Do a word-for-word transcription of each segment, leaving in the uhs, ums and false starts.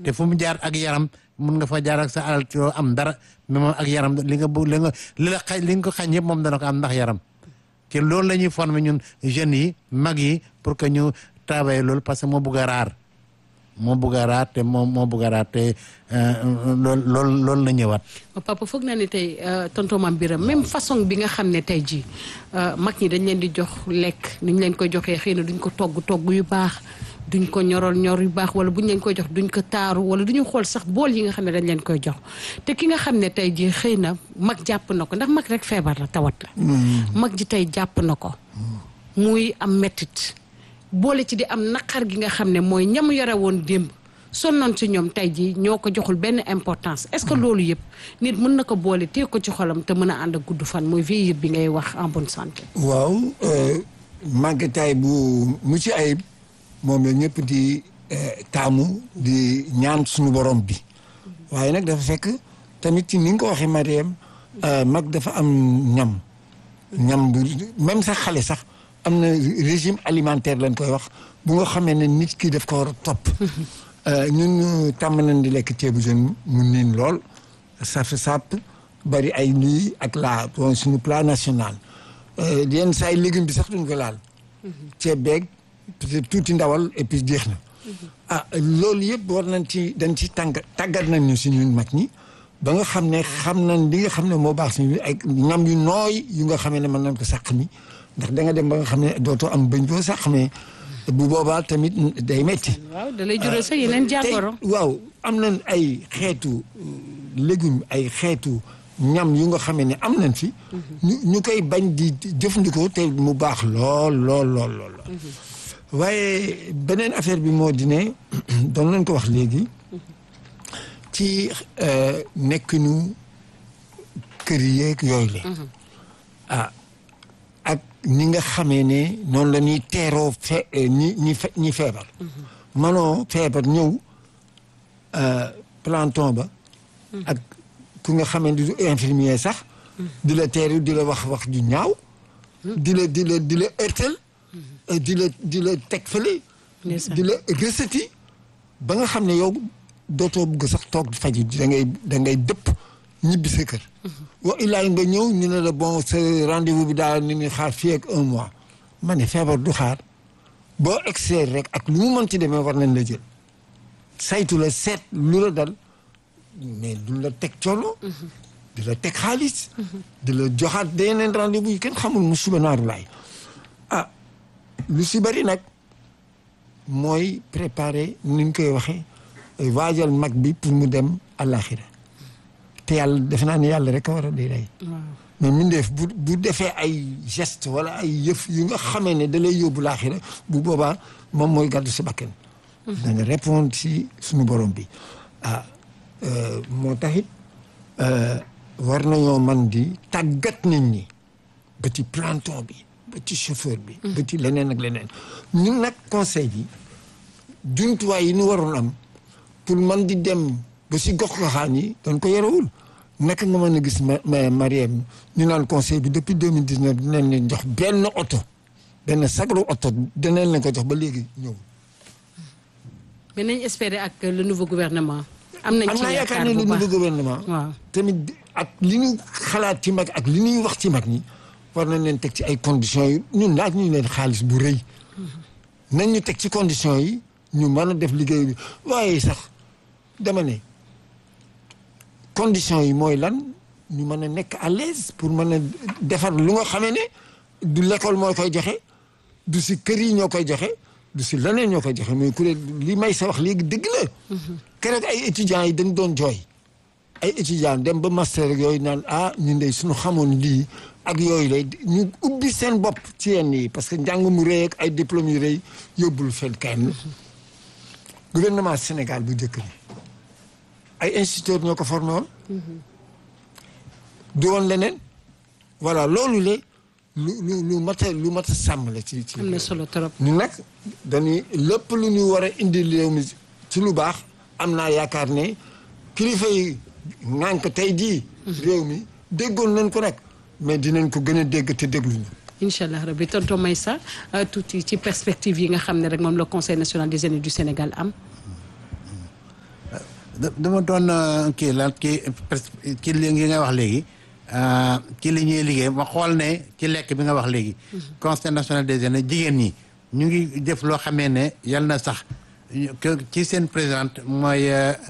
te fu mu jaar ak yaram mun nga fa jaar ak sa alal yoo am dara mais moom ak yaram li nga bu li nga li la xañ li nga ko xañ yëpp moom dana ko am ndax yaram te loolu la ñuy former ñun jeunes yi mag yi pour que ñu travailler loolu parce que moo bugg a raar moo bugg a raar te moo moo bugg a raar te loolu loolu loolu la ñëwaat. papa foog naa ne tey tonton Mame Birame même façon bi nga xam ne tey jii mag ñi dañ leen di jox lekk ni ñu leen koy joxee xëy na duñ ko togg togg yu baax duñ ko ñorol ñor yu baax wala buñ leen koy jox duñ ko taaru wala duñu xool sax bool yi nga xam ne dañ leen koy jox te ki nga xam ne tey jii xëy na mag jàpp na ko ndax mag rek feebar la tawat la. mag ji tey jàpp na ko. muy am mettit boole ci di am naqar gi nga xam ne mooy ñamu yore woon démb sonnoon ci ñoom tey jii ñoo ko joxul benn importance est-ce que loolu yëpp nit mën na ko boole téye ko ci xolam te mën a ànd ak gudd fan mooy vieillir bi ngay wax en bonne santé. waaw màggataay bu mu ci ayib moom la ñëpp di taamu di ñaan suñu borom bi waaye nag dafa fekk tamit ci ni nga ko waxee Mariam mag dafa am ñam ñam bu même sax xale sax am na régime alimentaire lañ koy wax bu nga xamee ne nit ki daf ko war a topp ñun tàmm nañ di lekk ceebu jën mu niin lool saf sàpp bari ay lii ak laa bon suñu plat national yenn saa yi légume bi sax duñ ko laal ceeb beeg peut-être tuuti ndawal et puis jeex na ah loolu yëpp war nañ ci dañ ci tàngat tàggat nañ ñu si ñun mag ñi ba nga xam ne xam nañ li nga xam ne moo baax si ay ñam yu nooy yu nga xamee ne mën nañ ko sàq mi ndax da nga dem ba nga xam ne dootoo am bañ boo sàq mais bu boobaa tamit day metti waaw da lay jural sax yeneen jàngoro. waaw am nañ ay xeetu légumes ay xeetu ñam yu nga xamee ne am nañ fi. ñu ñu koy bañ di jëfandikoo te mu baax lool lool lool lool. waaye beneen affaire bi moo di ne doon nañ ko wax léegi ci nekkinu kër yeeg yooyu la. ah ak ñi nga xamee ne noonu la ñuy teeroo fe ñi ñi fe ñi feebar. manoo feebar ñëw planton ba. ak ku nga xamee ne du infirmier sax. di la teeru di la wax wax ju ñaaw. di la di la di la ërtal. di la di la teg fële. di la rësati ba nga xam ne yow dootoo bëgg sax toog faju da ngay da ngay dëpp ñibbi sa kër. wa illaa nga ñëw ñu ne la bon sa rendez-vous bi daal ni ñuy xaar fii ak un mois. ma ne feebar du xaar boo excès rek ak lu mu mënti demee war nañ la jël saytu la seet lu la dal mais du la teg coono. di la teg xaalis. di la joxaat yeneen rendez-vous yi kenn xamul mu suba naaru laay ah. lu si bari nag mooy préparer ni ñu koy waxee waajal mag bi pour mu dem àllaaxira te yàlla defe naa ne yàlla rek a war a di rey. mais mindeef bu bu defee ay geste wala ay yëf yu nga xamee ne da lay yóbbu laaxira bu boobaa moom mooy gàddu si bakkan. dana répondre si suñu borom bi ah moo taxit war nañoo man di tàggat nit ñi ba ci planton bi. ba ci chauffeur bi. ba ci leneen ak leneen. ñun nag conseil bi jumtuwaay yi ñu waroon am pour man di dem ba si gox goxaan yi dañ ko yorewul naka nga mën a gis ma Mariam ñu naan conseil bi depuis deux mille dix-neuf dinañ leen jox benn oto benn sagru oto dinañ leen ko jox ba léegi ñëw. mais nañ espérer ak le nouveau gouvernement. am nañ ci yaakaar ne bu le baax nouveau gouvernement. waaw tamit ak li ñu xalaat ci mag ak li ñuy wax ci mag ñi. war nañ leen teg ci ay conditions yi ñun laaj ñu leen xaalis bu rëy nañ ñu teg ci conditions yi ñu mën a def liggéey bi waaye sax dama ne conditions yi mooy lan ñu mën a nekk à l'aise pour mën a defar lu nga xamee ne du l'école moo koy joxe du si kër yi ñoo koy joxe du si leneen ñoo koy joxe mais kuréel li may sa wax léegi dëgg la keroog ay étudiants yi dañ doon jooy ay étudiants dem ba master yooyu naan ah ñun de suñu xamoon lii ak yooyu lay ñu ubbi seen bopp ci yenn yi parce que njàng mu rëy ak ay diplômes yu rëy yóbbul fen kenn gouvernement Sénégal bu njëkk bi ay instituteurs ñoo ko formé woon du woon leneen voilà loolu le lu lu lu mat a lu mat a sàmm la ci ci am na solo trop. ñu nag dañuy lépp lu ñu war a indi réew mi ci lu baax am naa yaakaar ne kilifa yi ŋànk tey jii réew mi déggoon nañ ko nag mais dinañ ko gën a dégg te dégluñu. incha allah rabbi tonton Meissa tuuti ci perspective yi nga xam ne rek moom le conseil national des aînés du Sénégal am. dama doon kii la kii kii li nga wax léegi ci li ñuy liggéey ma xool ne ci lekk bi nga wax léegi. conseil national des jeunes jigéen ñi ñu ngi def loo xamee ne yal na sax ci seen présidente mooy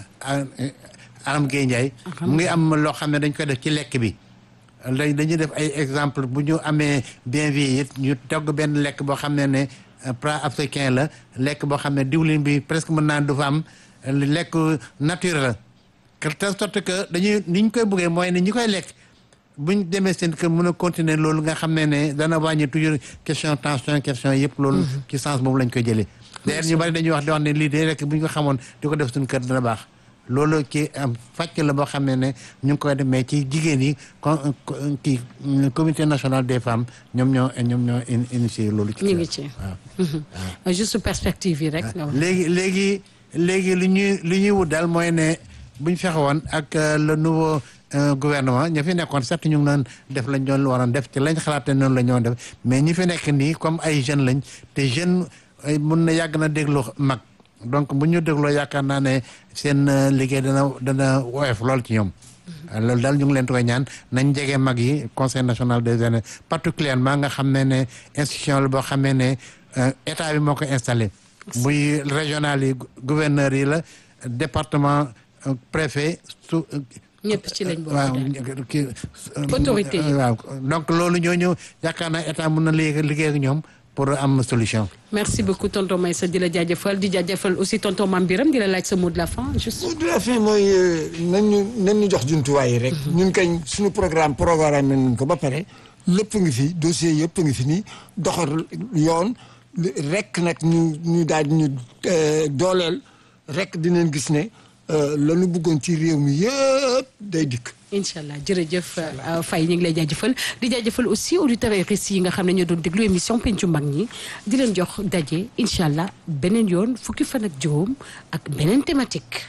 Aram Gueye Ndiaye. mu ngi am loo xam ne dañ koy def ci lekk bi. léegi dañuy def ay exemple bu ñu amee bien vieillir ñu togg benn lekk boo xam ne ne plat africain la lekk boo xam ne diwlin bi presque mën naa du fa am lekk naturel la de telle sorte que dañuy ni ñu koy bëggee mooy ne ñi koy lekk buñ demee seen kër mën a continuer loolu nga xam ne ne dana wàññi toujours question tension question yëpp loolu ci sens boobu lañ koy jëlee d'ailleurs ñu bari dañuy wax di wax ne lii de rek bu ñu ko xamoon di ko def suñu kër dana baax loolu ci am fàcc la boo xam ne ne ñu ngi koy def mais ci jigéen yi con kii comité national des femmes ñoom ñoo ñoom ñoo initié loolu. ci ñu ngi ci waaw juste perspective yi rek. léegi léegi léegi li ñuy li ñuy wut daal mooy ne bu ñu fexe woon ak le nouveau gouvernement ña fi nekkoon certes ñu ngi doon def lañ doon waroon def ci lañ xalaatee noonu la ñu doon def mais ñi fi nekk nii comme ay jeunes lañ te jeune mun na yàgg na déglu mag. donc bu ñu dégloo yaakaar naa ne seen liggéey dana dana woyof lool ci ñoom. loolu daal ñu ngi leen koy ñaan nañ jege mag yi conseil national des jeunes particulièrement nga xam ne ne institution la boo xamee ne état bi moo ko installé. muy régional yi gouverneur yi la département préfet su. ñëpp ci lañ bokk waaw kii autorité yi waaw donc loolu ñooñu yaakaar naa état mën na liggéey liggéey ak ñoom. pour am solution. merci beaucoup tonton Meissa di la jaajëfal di jaajëfal aussi tonton Mame Birame di la laaj sa mot de la fin juste. mot de la fin mooy nañ ñu nañ ñu jox jumtuwaay yi rek. ñun kañ suñu programme programme nañ ko ba pare lépp ngi fi dossier yëpp ngi fi nii doxal yoon rek nag ñu ñu daal di ñu dooleel rek dinañ gis ne la ñu bëggoon ci réew mi yëpp day dikk. incha allah jërëjëf Faye ñu ngi lay jaajëfal di jaajëfal aussi auditeurs et auditrices yi nga xam ne ñoo doon déglu émission pencu mag ñi di leen jox daje incha allah beneen yoon fukki fan ak juróom ak beneen thématique.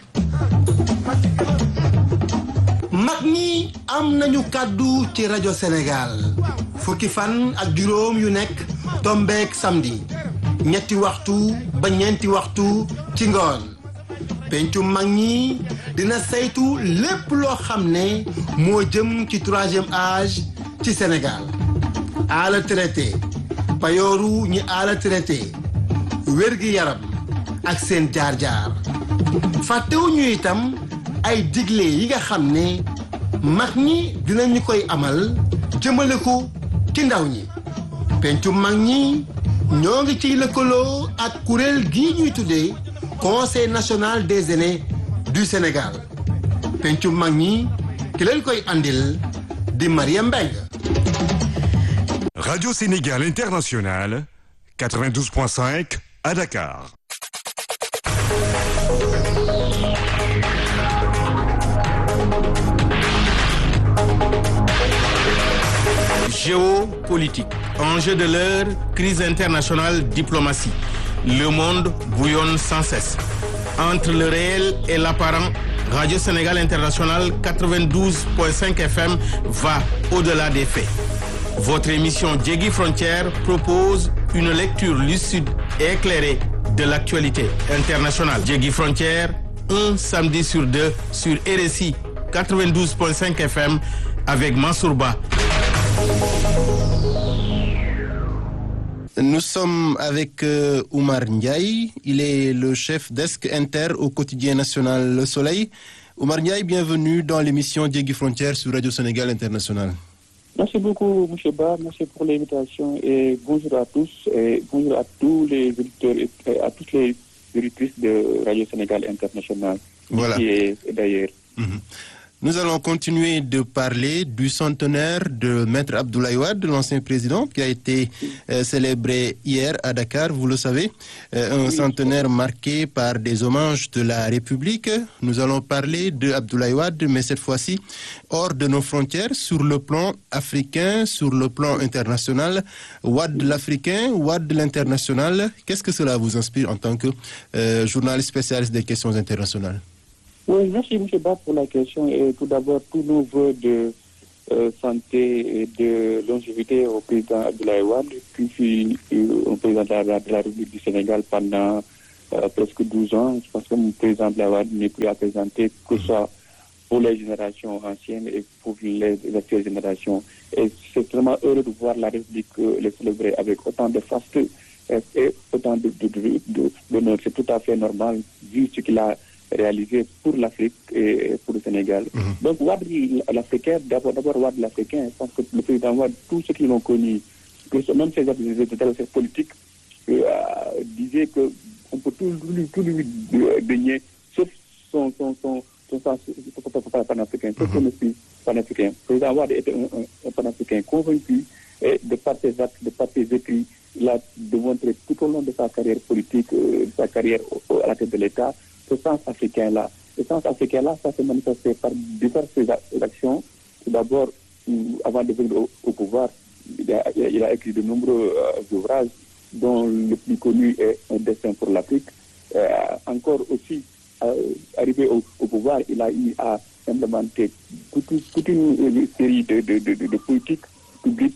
mag ñi am nañu kàddu ci rajo Sénégal fukki fan ak juróom yu nekk tombeek samedi ñetti waxtu ba ñeenti waxtu ci ngoon. pencu mag ñi dina saytu lépp loo xam ne moo jëm ci troisième âge ci Sénégal ala traité payooru ñi ala traité wér-gi-yaram ak seen jaar-jaar fàttewuñu itam ay digle yi nga xam ne mag ñi dinañu koy amal jëmale ko ci ndaw ñi pencu mag ñi ñoo ngi ciy lëkkaloo ak kuréel gii ñuy tuddee Conseil national des aînés du Sénégal pencu mag ñi ki leen koy andil di Mariam Mbengue. Radio Sénégal International quatre-vingt-douze point cinq à Dakar. Géopolitique, enjeu de l'heure, crise internationale, diplomatie. Le monde bouillonne sans cesse. Entre le réel et l'apparent, Radio Sénégal International quatre-vingt-douze point cinq F M va au-delà des faits. Votre émission Jéggi Frontières propose une lecture lucide et éclairée de l'actualité internationale. Jéggi Frontières, un samedi sur deux sur R S I quatre-vingt-douze point cinq F M avec Mansour Ba. Nous sommes avec euh, Oumar Ndiaye. Il est le chef desk inter au quotidien national Le Soleil. Oumar Ndiaye, bienvenue dans l'émission Jéggi Frontières sur Radio Sénégal International. Merci beaucoup, M. Ba. Merci pour l'invitation et bonjour à tous et bonjour à tous les auditeurs et à toutes les auditrices de Radio Sénégal International. Voilà. Et d'ailleurs. Mm-hmm. Nous allons continuer de parler du centenaire de Maître Abdoulaye Wade, l'ancien président, qui a été euh, célébré hier à Dakar, vous le savez. Euh, un oui. centenaire marqué par des hommages de la République. Nous allons parler de Abdoulaye Wade, mais cette fois-ci hors de nos frontières, sur le plan africain, sur le plan international. Wade l'africain, Wade l'international. Qu'est-ce que cela vous inspire en tant que euh, journaliste spécialiste des questions internationales? Oui, merci M. Ba pour la question. Et tout d'abord, tous nos voeux de euh, santé et de longévité au président Abdoulaye Wade, qui fut euh, président de la, de la République du Sénégal pendant euh, presque douze ans. Je pense que le président Blawad n'est plus à présenter, que ce soit pour les générations anciennes et pour les, les actuelles générations. Et c'est vraiment heureux de voir la République euh, les célébrer avec autant de faste et, et autant de, de, de, de, d'honneur. C'est tout à fait normal, vu ce qu'il a réalisé pour l'Afrique et pour le Sénégal. Mm-hmm. Donc, Wade l'Africain, d'abord, d'abord Wade l'Africain, je pense que le président Wade, tous ceux qui l'ont connu, que même ses adversaires politiques, euh, disaient qu'on peut tout, tout, tout lui baigner, sauf son, son, son, son, son, son, son panafricain, sauf son esprit panafricain. Le président Wade était un, un, un panafricain convaincu, et de par ses actes, de par ses écrits, il a démontré tout au long de sa carrière politique, euh, de sa carrière au, à la tête de l'État, ce sens africain-là. Ce sens africain-là, ça s'est manifesté par diverses actions. Tout d'abord, avant de venir au, au pouvoir, il a, il a écrit de nombreux euh, ouvrages, dont le plus connu est Un destin pour l'Afrique. Euh, encore aussi, euh, arrivé au, au pouvoir, il a eu à implémenter toute, toute une série de, de, de, de, de politiques publiques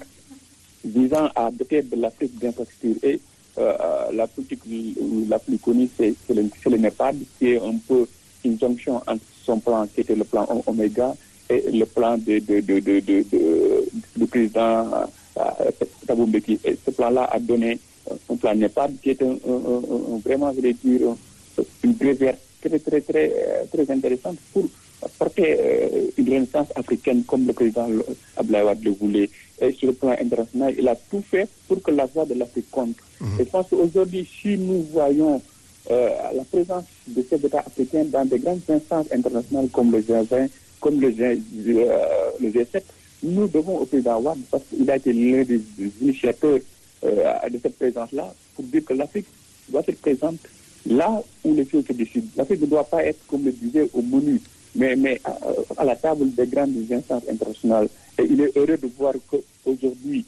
visant à doter de l'Afrique d'infrastructures. Et euh, la politique la plus connue, c'est, c'est, le, c'est le NEPAD, qui est un peu une jonction entre son plan, qui était le plan Oméga, et le plan de, de, de, de, de, de, du président euh, Thabo Mbeki. Et ce plan-là a donné un plan NEPAD, qui est un, un, un, un, vraiment, je vais dire, une brève très, très, très, très intéressante pour porter euh, une renaissance africaine comme le président Abdoulaye Wade le voulait. Et sur le plan international, il a tout fait pour que la voix de l'Afrique compte. Mmh. Et je pense qu'aujourd'hui, si nous voyons euh, la présence de ces États africains dans des grandes instances internationales comme le G vingt, comme le, G, euh, le G sept, nous devons au président Wade, parce qu'il a été l'un des initiateurs euh, de cette présence-là, pour dire que l'Afrique doit être présente là où les choses se décident. L'Afrique ne doit pas être, comme le disait, au menu, mais, mais à, à la table des grandes instances internationales. Et il est heureux de voir qu'aujourd'hui,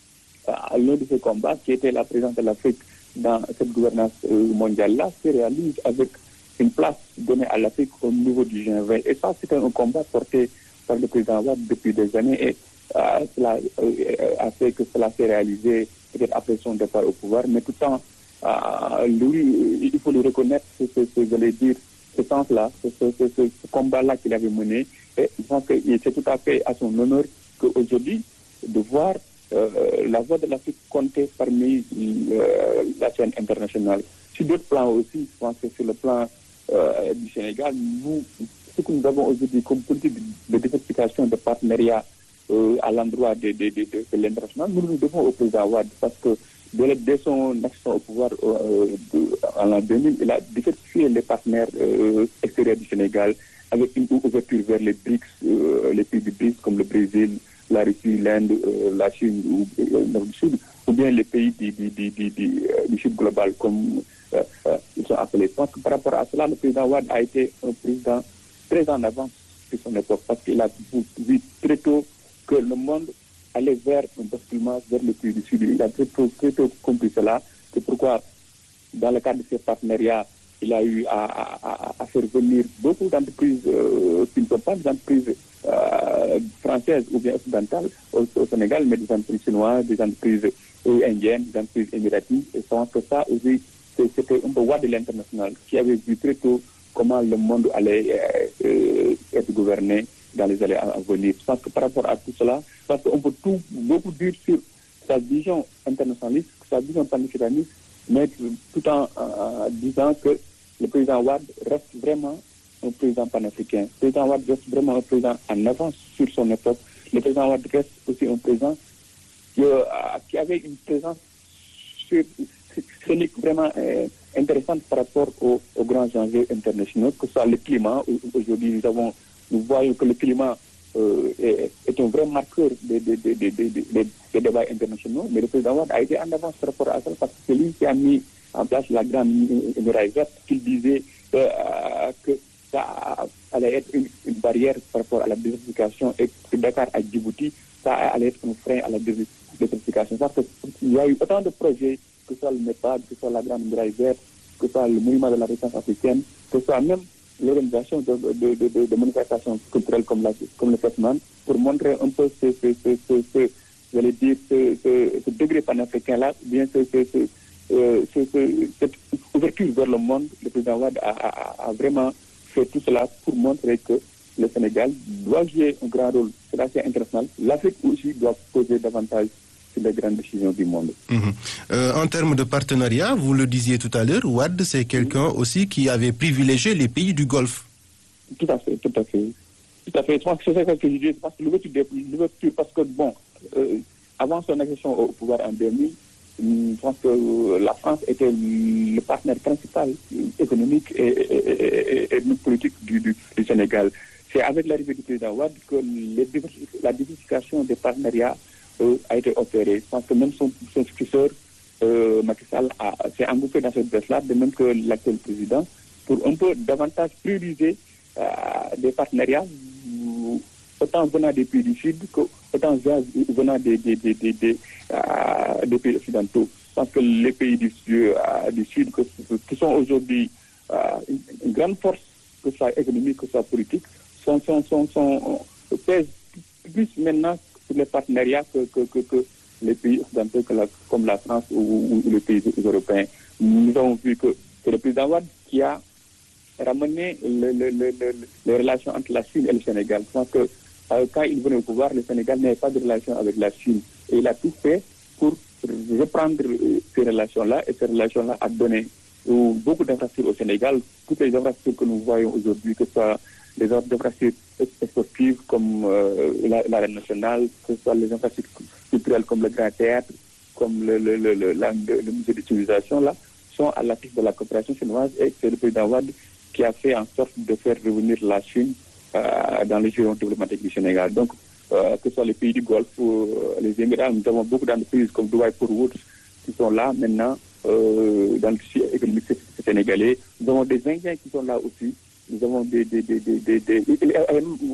l'un de ces combats, qui était la présence de l'Afrique dans cette gouvernance mondiale-là, se réalise avec une place donnée à l'Afrique au niveau du G vingt. Et ça, c'est un combat porté par le président Wade depuis des années. Et euh, cela euh, a fait que cela s'est réalisé peut-être après son départ au pouvoir. Mais tout le temps, euh, lui, il faut lui reconnaître ce que j'allais dire, ce sens-là, ce, ce, ce, ce combat-là qu'il avait mené. Et je pense que c'est tout à fait à son honneur qu'aujourd'hui, de voir euh, la voix de l'Afrique compter parmi euh, la scène internationale. Sur d'autres plans aussi, je pense que sur le plan euh, du Sénégal, nous, ce que nous avons aujourd'hui comme politique de diversification de partenariat euh, à l'endroit de, de, de, de, de l'international, nous nous devons au président Wade, parce que dès, dès son action au pouvoir euh, de, en l'an deux mille, il a diversifié les partenaires euh, extérieurs du Sénégal avec une ouverture vers les B R I C S, euh, les pays du B R I C S comme le Brésil, la Russie, l'Inde, euh, la Chine ou euh, le Nord du Sud, ou bien les pays du, du, du, du, du, du Sud global comme euh, euh, ils sont appelés. Je pense que par rapport à cela, le président Wade a été un président très en avance sur son époque, parce qu'il a vu très tôt que le monde allait vers un basculement vers le pays du Sud. Il a très tôt, très tôt compris cela. C'est pourquoi, dans le cadre de ces partenariats, il a eu à, à, à faire venir beaucoup d'entreprises euh, qui ne sont pas des entreprises euh, françaises ou bien occidentales au, au Sénégal, mais des entreprises chinoises, des entreprises euh, indiennes, des entreprises émiraties. Et je pense que ça aussi, c'était un peu Wade de l'international qui avait vu très tôt comment le monde allait euh, euh, être gouverné dans les années à venir. Je pense que par rapport à tout cela, parce qu'on peut tout, beaucoup dire sur sa vision internationaliste, sa vision panafricaniste, mais tout en euh, disant que le président Wade reste vraiment un président panafricain. Le président Wade reste vraiment un président en avance sur son époque. Le président Wade reste aussi un président qui, euh, qui avait une présence sur, sonique vraiment euh, intéressante par rapport aux, aux grands enjeux internationaux, que ce soit le climat. Aujourd'hui, nous, avons, nous voyons que le climat euh, est, est un vrai marqueur des, des, des, des, des, des, des débats internationaux, mais le président Wade a été en avance par rapport à ça, parce que c'est lui qui a mis en place la grande muraille verte, qu'il disait euh, que ça allait être une, une barrière par rapport à la diversification, et que Dakar à Djibouti, ça allait être un frein à la diversification. Parce qu'il y a eu autant de projets, que ce soit le NEPAD, que ce soit la grande muraille verte, que ce soit le monument de la Renaissance africaine, que ce soit même l'organisation de, de, de, de, de manifestations culturelles comme, la, comme le Fesman, pour montrer un peu ce, ce, ce, ce, ce, j'allais dire, ce, ce, ce degré panafricain-là, bien ce, ce, ce euh, ce, ce, cette ouverture vers le monde, le président Wade a, a, a vraiment fait tout cela pour montrer que le Sénégal doit jouer un grand rôle sur la scène internationale. L'Afrique aussi doit poser davantage sur les grandes décisions du monde. Mmh. Euh, en termes de partenariat, vous le disiez tout à l'heure, Wade, c'est quelqu'un aussi qui avait privilégié les pays du Golfe. Tout à fait, tout à fait. Tout à fait. Je pense que c'est ça que je dis, parce que l'ouverture, l'ouverture parce que bon, euh, avant son accession au pouvoir en deux mille, je pense que la France était le partenaire principal économique et, et, et, et politique du, du, du Sénégal. C'est avec l'arrivée du président Wade que les, la diversification des partenariats euh, a été opérée. Je pense que même son, son successeur, euh, Macky Sall, a, s'est engouffré dans cette baisse-là, de même que l'actuel président, pour un peu davantage prioriser euh, des partenariats, autant venant des pays du Sud que autant venant des, des, des, des, des, euh, des pays occidentaux. Je pense que les pays du, euh, du Sud, que, qui sont aujourd'hui euh, une, une grande force, que ce soit économique, que ce soit politique, sont, sont, sont, sont, pèsent plus maintenant sur les partenariats que, que, que, que les pays occidentaux que la, comme la France ou, ou les pays européens. Nous avons vu que c'est le président Wade qui a ramené le, le, le, le, les relations entre la Chine et le Sénégal. Je pense que euh, quand il venait au pouvoir, le Sénégal n'avait pas de relation avec la Chine. Et il a tout fait pour reprendre euh, ces relations-là. Et ces relations-là a donné euh, beaucoup d'infrastructures au Sénégal. Toutes les infrastructures que nous voyons aujourd'hui, que ce soit les infrastructures sportives comme euh, l'arène nationale, que ce soit les infrastructures culturelles comme le Grand Théâtre, comme le, le, le, le, la, le, le musée de civilisation, là, sont à l'actif de la coopération chinoise. Et c'est le président Wade qui a fait en sorte de faire revenir la Chine euh, dans les giron diplomatiques du Sénégal. Donc, euh, que ce soit les pays du Golfe, euh, les Émirats, nous avons beaucoup d'entreprises comme Dubai Port World qui sont là maintenant euh, dans le tissu économique sénégalais. Nous avons des Indiens qui sont là aussi. Nous avons des, des, des, des, des, des, des, des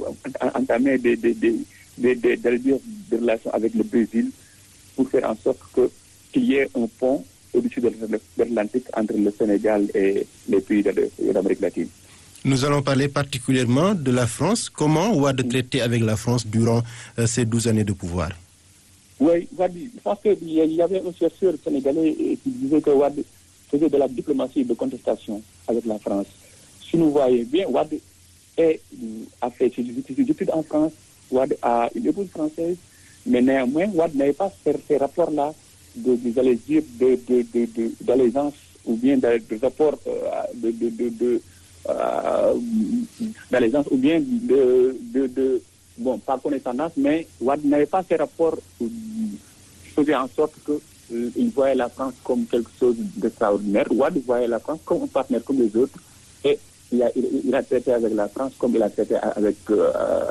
entamé des, des, des, des, des, des, des relations avec le Brésil pour faire en sorte que, qu'il y ait un pont au-dessus de l'Atlantique entre le Sénégal et les pays d'Amérique latine. Nous allons parler particulièrement de la France. Comment Wade traitait avec la France durant euh, ces douze années de pouvoir? Oui, Wade, je pense qu'il y avait un chercheur sénégalais qui disait que Wade faisait de la diplomatie de contestation avec la France. Si nous voyons bien, Wade est, a fait ses études en France, Wade a une épouse française, mais néanmoins, Wade n'avait pas fait ces rapports-là de, de, j'allais dire, de, de, de, de, d'allégeance ou bien de, de rapports euh, de, de, de, de euh, d'allégeance ou bien de, de, de, bon, pas connaissance, mais Wade n'avait pas ces rapports qui faisaient en sorte que euh, il voyait la France comme quelque chose d'extraordinaire. Wade voyait la France comme un partenaire comme les autres et il a, il, il a traité avec la France comme il a traité avec euh,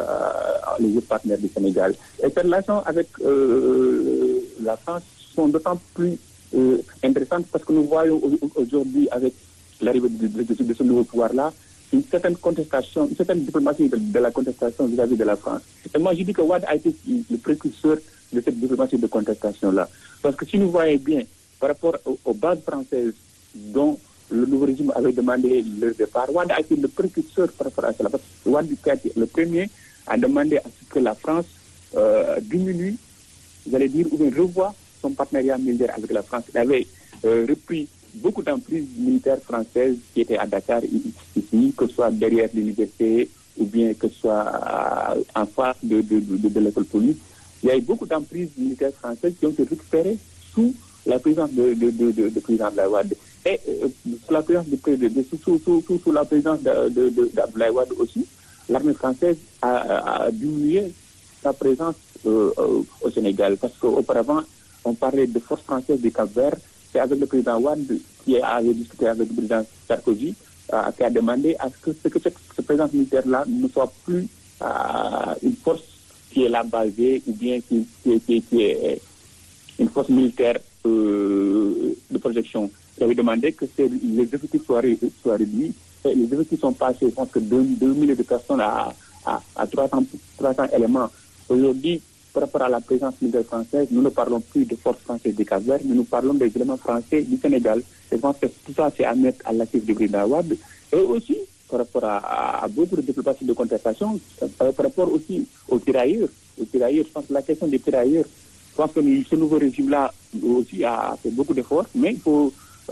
les autres partenaires du Sénégal. Et ces relations avec euh, la France sont d'autant plus euh, intéressantes parce que nous voyons aujourd'hui avec l'arrivée de, de, de, de ce nouveau pouvoir-là une certaine contestation, une certaine diplomatie de, de la contestation vis-à-vis de la France. Et moi je dis que Wade a été le précurseur de cette diplomatie de contestation-là. Parce que si nous voyons bien par rapport aux, aux bases françaises dont le nouveau régime avait demandé leur départ, Wade a été le précurseur par rapport à cela. Parce que Wade a été le premier à demander à ce que la France euh, diminue, j'allais dire, ou bien revoie son partenariat militaire avec la France. Il avait euh, repris beaucoup d'emprises militaires françaises qui étaient à Dakar, ici, que ce soit derrière l'université ou bien que ce soit en face de, de, de, de l'école police. Il y a eu beaucoup d'emprises militaires françaises qui ont été récupérées sous la présidence de, de, de, de, de président Abdoulaye Wade. Et euh, sous la présidence de, de, de, sous, sous, sous, sous la présidence de, de, de, d'Abdoulaye Wade aussi, l'armée française a, a, a diminué sa présence euh, euh, au Sénégal. Parce qu'auparavant, on parlait de forces françaises du Cap-Vert. C'est avec le président Wade qui avait discuté avec le président Sarkozy, euh, qui a demandé à ce que, ce que cette, cette présence militaire-là ne soit plus euh, une force qui est là basée ou bien qui, qui, qui, qui est une force militaire euh, de projection. Il avait demandé que les effectifs soient, soient réduits. Et les effectifs sont passés, je pense que deux, deux milliers de personnes à, à, à trois cents éléments. Aujourd'hui, par rapport à la présence militaire française, nous ne parlons plus de forces françaises du Cap-Vert, mais nous parlons des éléments français du Sénégal. Et je pense que tout ça, c'est à mettre à l'actif du président Wade. Et aussi, par rapport à, à, à beaucoup de diplomaties de contestation, par rapport aussi aux tirailleurs. Aux tirailleurs, je pense que la question des tirailleurs pense que ce nouveau régime-là aussi a fait beaucoup d'efforts, mais il faut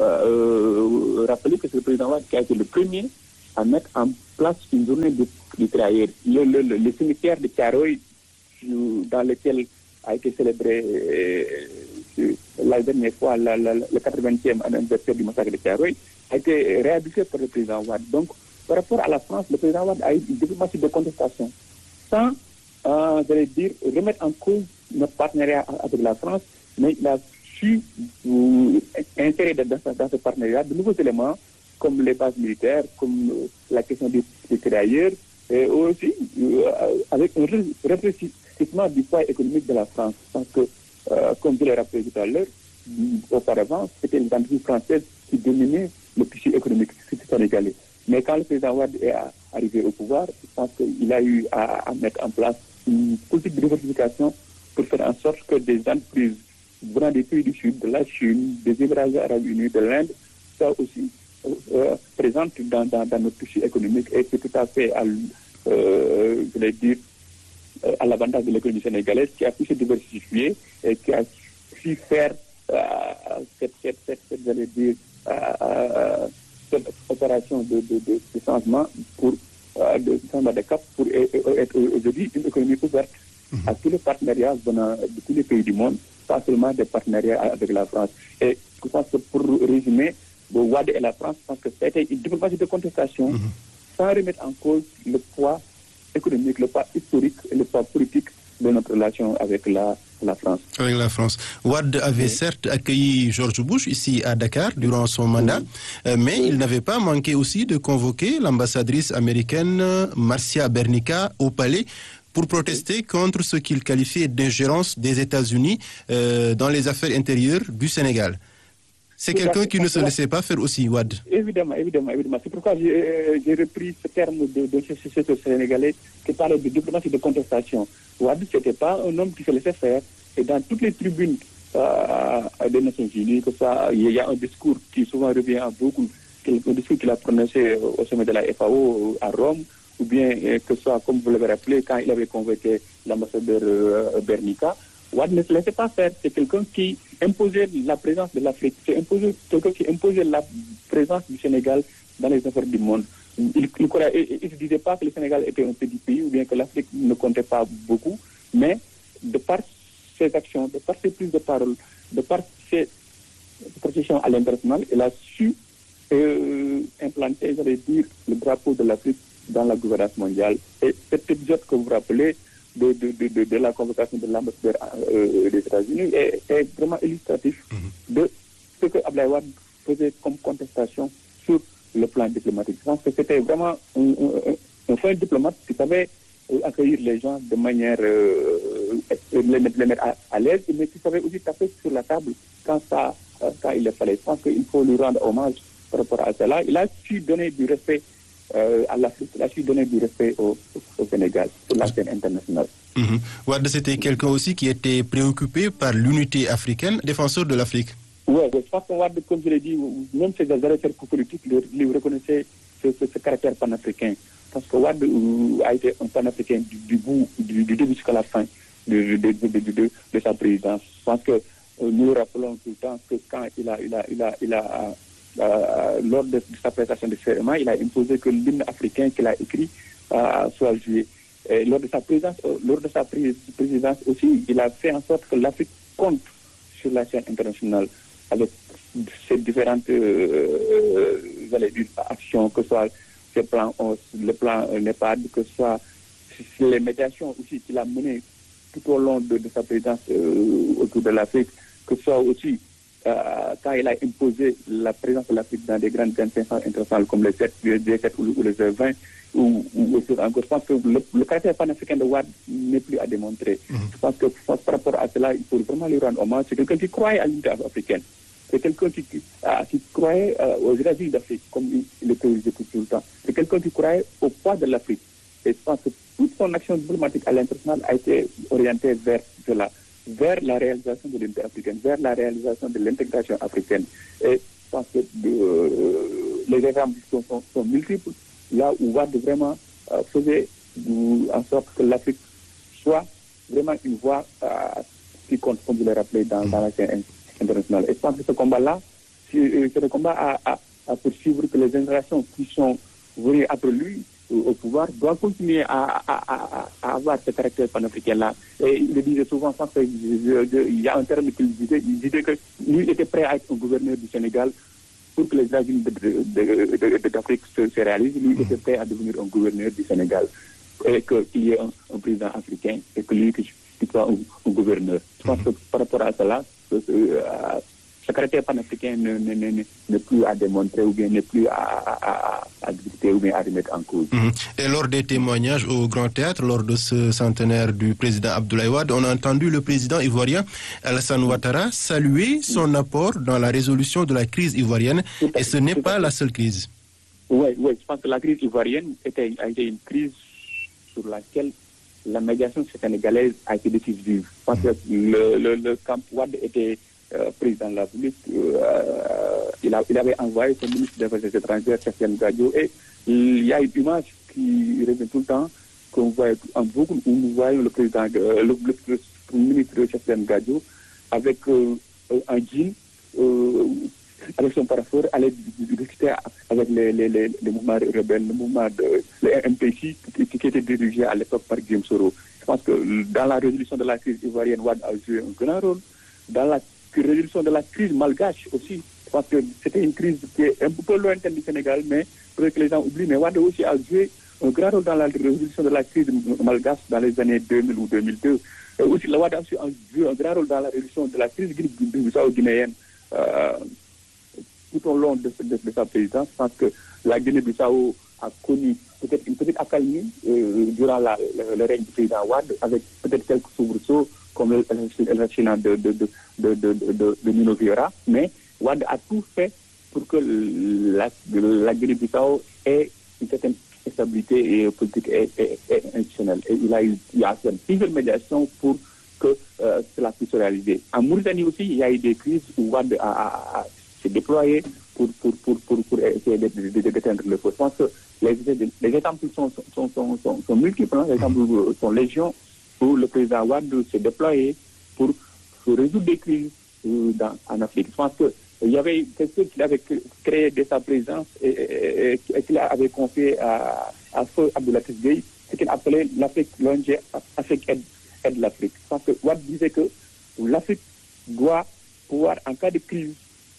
euh, rappeler que c'est le président Wade qui a été le premier à mettre en place une journée de, de tirailleurs. Le, le, le, le cimetière de Thiaroye, dans lequel a été célébré euh, la dernière fois la, la, le quatre-vingtième anniversaire du massacre de Thiaroye, a été réhabilité par le président Wade. Donc, par rapport à la France, le président Wade a eu une diplomatie de contestation sans, euh, j'allais dire, remettre en cause notre partenariat avec la France, mais il a su euh, insérer dans, dans ce partenariat de nouveaux éléments comme les bases militaires, comme euh, la question des, des tirailleurs, et aussi euh, avec un rétrécissement du poids économique de la France. Parce que, euh, comme je l'ai rappelé tout à l'heure, auparavant, c'était les entreprises françaises qui dominaient le tissu économique sénégalais. Mais quand le président Wade est arrivé au pouvoir, je pense qu'il a eu à, à mettre en place une politique de diversification pour faire en sorte que des entreprises venant des pays du Sud, de la Chine, des Émirats arabes unis, de l'Inde, soient aussi euh, présentes dans, dans, dans notre tissu économique. Et c'est tout à fait, à, euh, je vais dire, à l'avantage de l'économie sénégalaise qui a pu se diversifier et qui a su faire euh, cette, cette, cette, cette, j'allais dire, euh, cette opération de, de, de, de changement pour euh, de changement de cap pour être aujourd'hui une économie ouverte mm-hmm. à tous les partenariats venant de tous les pays du monde, pas seulement des partenariats avec la France. Et je pense que pour résumer, Wade et la France, je pense que c'était une diplomatie de contestation mm-hmm. sans remettre en cause le poids économique, le poids historique et le poids politique de notre relation avec la, la France. Avec la France. Wade avait oui. certes accueilli George Bush ici à Dakar durant son mandat, oui. euh, mais oui. il n'avait pas manqué aussi de convoquer l'ambassadrice américaine Marcia Bernica au palais pour protester contre ce qu'il qualifiait d'ingérence des États-Unis euh, dans les affaires intérieures du Sénégal. C'est oui, quelqu'un qui ne se laissait pas faire aussi, Wade. Évidemment, évidemment, évidemment. C'est pourquoi j'ai, euh, j'ai repris ce terme de, de ce, ce, ce Sénégalais qui parlait de diplomatie de contestation. Wade, ce n'était pas un homme qui se laissait faire. Et dans toutes les tribunes euh, des Nations Unies, que ça, il y a un discours qui souvent revient à beaucoup, un discours qu'il a prononcé au sommet de la F A O à Rome, ou bien que ce soit, comme vous l'avez rappelé, quand il avait convoqué l'ambassadeur euh, Bernica. Wade ne se laissait pas faire. C'est quelqu'un qui imposait la présence de l'Afrique. C'est imposé, quelqu'un qui imposait la présence du Sénégal dans les affaires du monde. Il ne il, il disait pas que le Sénégal était un petit pays ou bien que l'Afrique ne comptait pas beaucoup, mais de par ses actions, de par ses prises de parole, de par ses protections à l'international, il a su euh, implanter, j'allais dire, le drapeau de l'Afrique dans la gouvernance mondiale. Et cet épisode que vous rappelez, De, de, de, de la convocation de l'ambassadeur euh, des États-Unis est, est vraiment illustratif mm-hmm. de ce que Abdoulaye Wade faisait comme contestation sur le plan diplomatique. Je pense que c'était vraiment un, un, un fin diplomate qui savait accueillir les gens de manière euh, les mettre, les mettre à, à l'aise, mais qui savait aussi taper sur la table quand, ça, quand il le fallait. Je pense qu'il faut lui rendre hommage par rapport à cela. Il a su donner du respect Euh, à l'Afrique, il a su donner du respect au, au Sénégal, sur la scène internationale. Mm-hmm. Wade, c'était quelqu'un aussi qui était préoccupé par l'unité africaine, défenseur de l'Afrique. Oui, ouais, je pense que Wade, comme je l'ai dit, même ses adversaires politiques lui reconnaissaient ce, ce, ce caractère panafricain. Parce que Wade euh, a été un panafricain du, du bout, du, du début jusqu'à la fin de, de, de, de, de, de sa présidence. Je pense que euh, nous rappelons tout le temps que quand il a, il a, il a, il a Euh, lors de, de sa prestation de serment, il a imposé que l'hymne africain qu'il a écrit euh, soit joué. Et lors de sa présidence, euh, lors de sa présidence aussi, il a fait en sorte que l'Afrique compte sur la scène internationale avec ces différentes euh, j'allais dire, actions, que ce soit ces plans, le plan euh, NEPAD, que ce soit les médiations aussi qu'il a menées tout au long de, de sa présidence euh, autour de l'Afrique, que ce soit aussi Euh, quand il a imposé la présence de l'Afrique dans des grandes instances internationales comme les G sept ou, ou les G vingt, ou, ou aussi encore, je pense que le, le caractère panafricain de Wade n'est plus à démontrer. Mm-hmm. Je pense que je pense, par rapport à cela, il faut vraiment lui rendre hommage. C'est quelqu'un qui croyait à l'unité africaine. C'est quelqu'un qui, qui, ah, qui croyait euh, aux racines d'Afrique, comme il, il le précisait tout, tout le temps. C'est quelqu'un qui croyait au poids de l'Afrique. Et je pense que toute son action diplomatique à l'international a été orientée vers cela, vers la réalisation de l'unité africaine, vers la réalisation de l'intégration africaine. Et je pense que euh, les exemples sont, sont, sont multiples, là où Wade vraiment euh, faisait en sorte que l'Afrique soit vraiment une voie euh, qui compte, comme vous le rappelez, dans, dans la scène internationale. Et je pense que ce combat-là, c'est le combat à, à, à poursuivre, que les générations qui sont venues après lui au pouvoir doivent continuer à, à, à, à avoir ce caractère panafricain-là. Et il le disait souvent, je pense qu'il y a un terme qu'il disait, il disait que lui était prêt à être un gouverneur du Sénégal pour que les États-Unis d'Afrique se, se réalisent. Lui était prêt à devenir un gouverneur du Sénégal et qu'il y ait un, un président africain et que lui qu'il soit un, un gouverneur. Je pense que par rapport à cela, ce, ce, euh, ce caractère panafricain n'est plus à démontrer ou bien n'est plus à, à, à, à discuter ou bien à remettre en cause. Mmh. Et lors des témoignages au Grand Théâtre, lors de ce centenaire du président Abdoulaye Wade, on a entendu le président ivoirien Alassane Ouattara saluer son apport dans la résolution de la crise ivoirienne. Et ce n'est pas la seule crise. Oui, oui, je pense que la crise ivoirienne était, a été une crise sur laquelle la médiation sénégalaise a été décisive. Je pense que le, le, le camp Wade était Euh, président de la République, euh, il, a, il avait envoyé son ministre des Affaires étrangères, Cheikh Gadio, et il y a une image qui revient tout le temps, qu'on voit en beaucoup, où nous voyons le président, euh, le, le, le ministre Cheikh Gadio, avec euh, un jean, euh, avec son paraphore, aller discuter avec les, les, les, les mouvements rebelles, le mouvement de le M P C, qui, qui était dirigé à l'époque par Guillaume Soro. Je pense que dans la résolution de la crise ivoirienne, Wade a joué un grand rôle. Dans la résolution de la crise malgache aussi, parce que c'était une crise qui est un peu lointaine du Sénégal, mais peut-être que les gens oublient, mais Wade aussi a joué un grand rôle dans la résolution de la crise malgache dans les années deux mille ou deux mille deux. Et aussi, la Wade a aussi joué un grand rôle dans la résolution de la crise guinéenne euh, tout au long de, de, de sa présidence. Je pense que la Guinée-Bissau a connu peut-être une petite accalmie euh, durant la, le, le règne du président Wade, avec peut-être quelques soubresauts comme l'assassinat de, de, de, de, de, de, de Nino Viera, mais Wade a tout fait pour que la, la Guinée-Bissau ait une certaine stabilité et politique et, et, et institutionnelle. Et il a eu il y a fait plusieurs médiations pour que euh, cela puisse se réaliser. En Mauritanie aussi, il y a eu des crises où Wade a, a, a s'est déployé pour, pour, pour, pour, pour essayer d'éteindre le feu. Je pense que les, les exemples sont, sont, sont, sont, sont multiples, hein. Les exemples sont légion, où le président Wade s'est déployé pour, pour résoudre des crises euh, dans, en Afrique. Je pense qu'il y avait quelqu'un qui avait créé dès sa présence et, et, et, et qu'il avait confié à, à Feu Abdoulatif Gueye, ce qu'il appelait l'Afrique longée, Afrique aide, aide l'Afrique. Je pense que Wade disait que l'Afrique doit pouvoir, en cas de crise,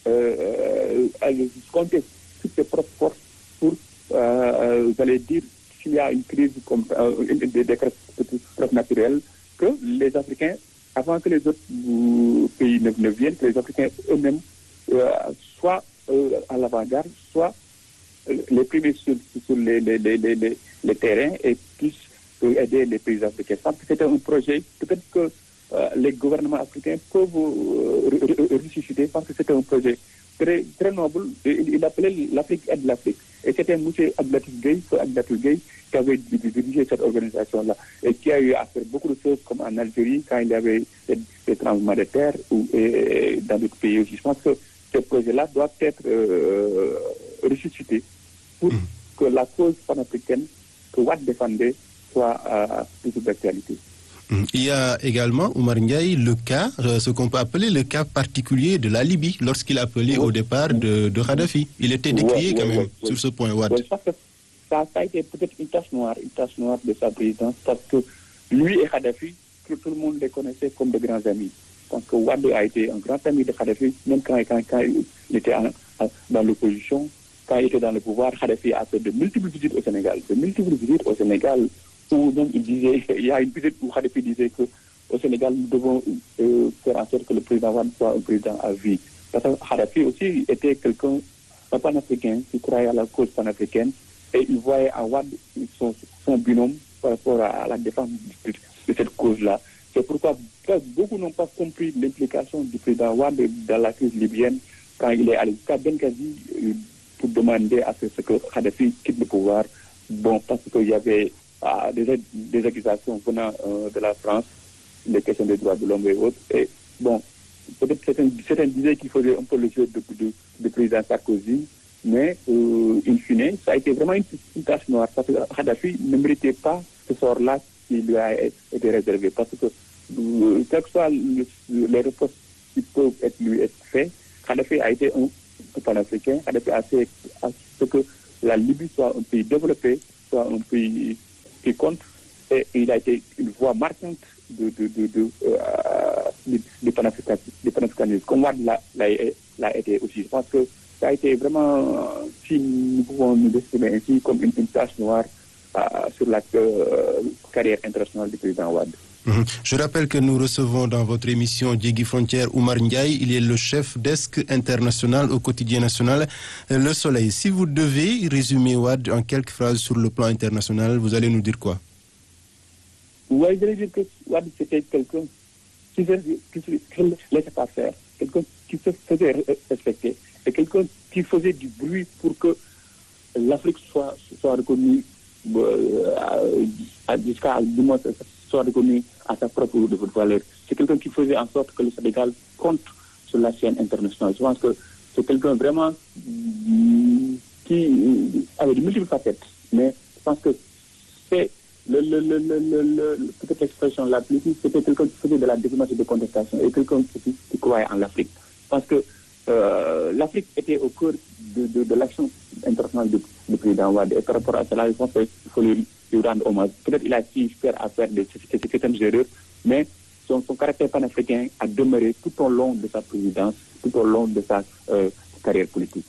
euh, euh, compter sur ses propres forces pour, euh, vous allez dire, s'il y a une crise comme euh, des, des catastrophes naturelles, que les Africains, avant que les autres euh, pays ne, ne viennent, que les Africains eux-mêmes euh, soient euh, à l'avant-garde, soient euh, les premiers sur, sur les, les, les, les, les terrains et puissent euh, aider les pays africains. Parce que c'était un projet, peut-être que euh, les gouvernements africains peuvent euh, ressusciter, parce que c'était un projet très, très noble. Il, il appelait l'Afrique aide l'Afrique. Et c'était M. Abdoulatif Gueye, Abdoulatif Gueye, qui avait dirigé cette organisation-là et qui a eu à faire beaucoup de choses, comme en Algérie, quand il y avait des, des tremblements de terre, ou et, dans d'autres pays aussi. Je pense que ces projets-là doivent être euh, ressuscités pour mmh. que la cause panafricaine que Wade défendait soit euh, toujours d'actualité. Il y a également, Oumar Ndiaye, le cas, ce qu'on peut appeler le cas particulier de la Libye, lorsqu'il appelait oui. au départ de, de Kadhafi. Il était décrié oui, quand oui, même oui, sur oui. ce point, Wade. Oui, ça, ça, ça a été peut-être une tache noire, une tache noire de sa présidence, parce que lui et Kadhafi, tout, tout le monde les connaissait comme de grands amis. Parce que Wade a été un grand ami de Kadhafi, même quand, quand, quand il était en, en, dans l'opposition, quand il était dans le pouvoir, Kadhafi a fait de multiples visites au Sénégal, de multiples visites au Sénégal, où même il disait, il y a une visite où Kadhafi disait qu'au Sénégal, nous devons euh, faire en sorte que le président Wade soit un président à vie. Parce que Kadhafi aussi était quelqu'un, un panafricain, qui croyait à la cause panafricaine, et il voyait en Wade son, son binôme par rapport à la défense de, de cette cause-là. C'est pourquoi beaucoup n'ont pas compris l'implication du président Wade dans la crise libyenne quand il est allé jusqu'à Benghazi pour demander à ce que Kadhafi quitte le pouvoir. Bon, parce qu'il y avait ah, des, des accusations venant euh, de la France, des questions des droits de l'homme et autres. Et bon, peut-être certains, certains disaient qu'il faisait un peu le jeu de, de, de président Sarkozy, mais euh, in fine, ça a été vraiment une, une tâche noire, parce que Kadhafi ne méritait pas ce sort-là qui lui a été réservé, parce que euh, quel que soit le, les reproches qui peuvent être lui être faits, Kadhafi a été un, un panafricain. Kadhafi a fait à ce que la Libye soit un pays développé, soit un pays qui compte, et il a été une voix marquante de, de, de, de, euh, de, de panafricanisme, comme Wade l'a, l'a, l'a été aussi. Je pense que ça a été vraiment, si nous pouvons nous exprimer ainsi, comme une, une tache noire euh, sur la euh, carrière internationale du président Wade. Mmh. Je rappelle que nous recevons dans votre émission Djegui Frontière Oumar Ndiaye. Il est le chef desk international au quotidien national Le Soleil. Si vous devez résumer Wade en quelques phrases sur le plan international, vous allez nous dire quoi? Oui, je vais dire que Wade c'était quelqu'un qui se laissait pas faire, quelqu'un qui se faisait respecter, et quelqu'un qui faisait du bruit pour que l'Afrique soit, soit reconnue euh, jusqu'à du moins soit reconnue à sa propre valeur. C'est quelqu'un qui faisait en sorte que le Sénégal compte sur la scène internationale. Je pense que c'est quelqu'un vraiment qui avait de multiples facettes, mais je pense que c'est le, le, le, le, le, le, cette expression la plus, c'était quelqu'un qui faisait de la diplomatie de contestation et quelqu'un qui, qui croyait en l'Afrique. Parce que euh, l'Afrique était au cœur de, de, de l'action internationale du, du président Wade. Et par rapport à cela, je pense qu'il faut lui, lui rendre hommage. Peut-être qu'il a su faire à faire de certaines erreurs, mais son, son caractère panafricain a demeuré tout au long de sa présidence, tout au long de sa euh, carrière politique.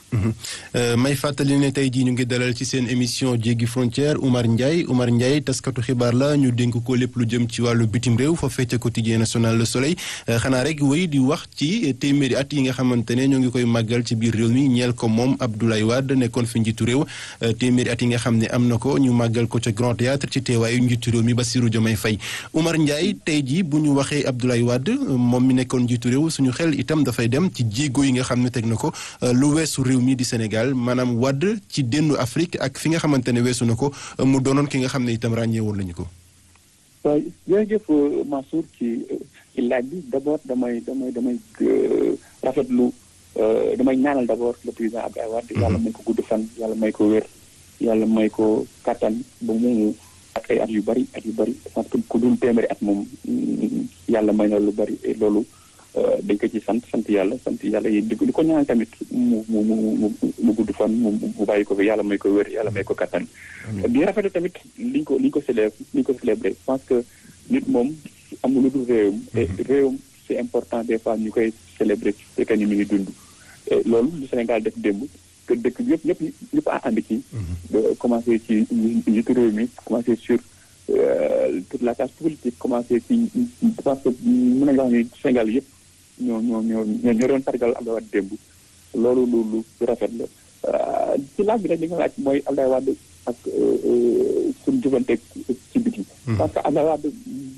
may fàttali ne tey jii ñu ngi dalal ci seen émission Djegui Frontière Oumar Ndiaye Oumar Ndiaye taskatu xibaar la ñu dénk ko lépp lu jëm ci wàllu bitim réew fa fecc quotidien national Le Soleil xanaa rek wéy di wax ci téeméeri at yi nga xamante ne ñoo ngi koy màggal ci biir réew mi ñeel ko moom Abdoulaye Wade nekkoon fi njiitu réew téeméeri at yi nga xam ne am na ko ñu màggal ko ca Grand Théâtre ci teewaayu njiitu réew mi Bassirou Diomaye Faye Oumar Ndiaye tey jii bu ñu waxee Abdoulaye Wade moom mi nekkoon njiitu réew suñu xel itam dafay dem ci jéego yi nga xam ne teg na ko lu weesu réew mi di Sénégal maanaam Wade ci dénnu Afrique ak fi nga xamante ne weesu na ko mu doonoon ki nga xam ne itam ràññee woon lañu ko. waaw jërëjëf Mansour ci ci laaj bi d'abord damay damay damay rafetlu damay ñaanal d'abord le président Abdoulaye Wade. yàlla may ko gudd fan yàlla may ko wér yàlla may ko kattan ba mu ak ay at yu bari at yu bari parce que ku dul téeméeri at moom yàlla may na lu bari et loolu. dañ ko ci sant sant yàlla sant yàlla yi di ko ñaan tamit mu mu mu mu gudd fan mu mu bàyyi ko fi yàlla may ko wér yàlla may ko kattan. di rafetlu tamit liñ ko liñ ko célèbre liñ ko célébré parce que nit moom amul lu dul réewam. et réewam c'est important des fois ñu koy célébrer su fekkee ni mi ngi dund. et loolu lu Sénégal def démb que dëkk bi yëpp ñëpp ñëpp a ànd ci. commencé ci njiitu réew mi commencé sur. toute la classe politique commencé ci parce que mën nañu wax ni Sénégal yëpp. ñoo ñoo ñoo ñoo doon sargal Abdoulaye Wade démb loolu lu lu rafet la ci laaj bi rek li nga laaj mooy Abdoulaye Wade ak suñu jëfanteeg ci biti. parce que Abdoulaye Wade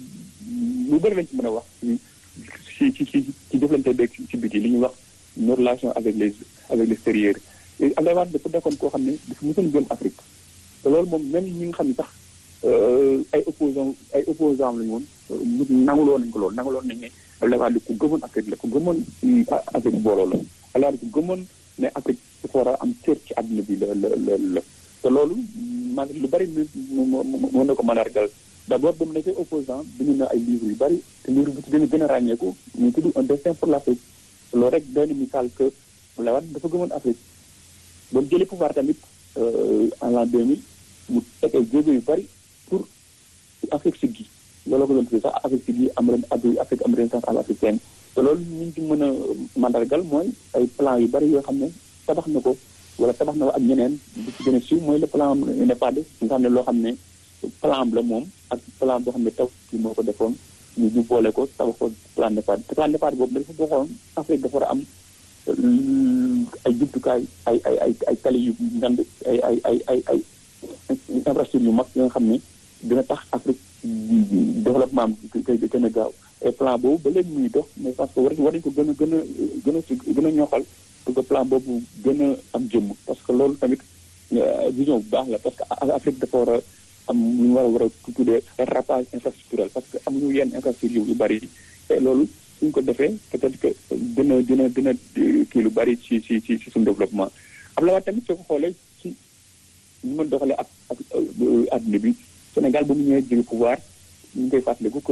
lu bëri lañ ci mën a wax ci ci ci ci jëflante beeg ci biti li ñuy wax nos relations avec les avec l'extérieur Abdoulaye Wade dafa nekkoon koo xam ne dafa mësoon gëm Afrique te loolu moom même ñi nga xam ne sax ay opposants ay opposants lañu woon nanguloon nañ ko loolu nanguloon nañ ne. Abdoulaye Wade ku gëmoon Afrique la ku gëmoon Afrique booloo la Abdoulaye Wade ku gëmoon ne Afrique dafa war a am cër ci àdduna bi la la la la te loolu man lu bari mën na ko mandargal d'abord ba mu nekkee opposant bind na ay livres yu bari te livre bi ci gën a gën a ràññeeku ñu tudd un destin pour l'Afrique loolu rek doy na misaal que Abdoulaye Wade dafa gëmoon Afrique ba mu jëlee pouvoir tamit en l'an deux mille mu teg ay jéego yu bari pour Afrique siggi loolu ko doon tuddee sax Afrique siggi am ren Afrique am renaissance à l'africaine te loolu ñu ngi ci mën a mandargal mooy ay plan yu bari yoo xam ne tabax na ko wala tabax na ko ak ñeneen bi ci gën a siiw mooy le plan NEPAD nga xam ne loo xam ne plan la moom ak plan boo xam ne taw bi moo ko defoon ñu ñu boole ko tabax ko plan NEPAD te plan NEPAD boobu dafa bokkoon Afrique dafa war a am ay jumtukaay ay ay ay ay tali yu ngand ay ay ay ay ay infrastructure yu mag yi nga xam ne dina tax Afrique développement bi gën a gaaw et plan boobu ba léegi muy dox mais parce que war war nañu ko gën a gën a gën a gën a ñoxal pour que plan boobu gën a am jëmm parce que loolu tamit vision bu baax la parce que Afrique dafa war a am lu ñu war a war a tuddee rattrapage infrastructurel parce que amuñu yenn infrastructure yu bari et loolu suñ ko defee peut-être que dina dina dina kii lu bari ci ci ci ci suñu développement Abdoulaye Wade tamit soo ko xoolee ci ñu mën doxalee ak ak adduna bi Sénégal ba mu ñëwee jóge pouvoir ñu ngi koy fàttaliku que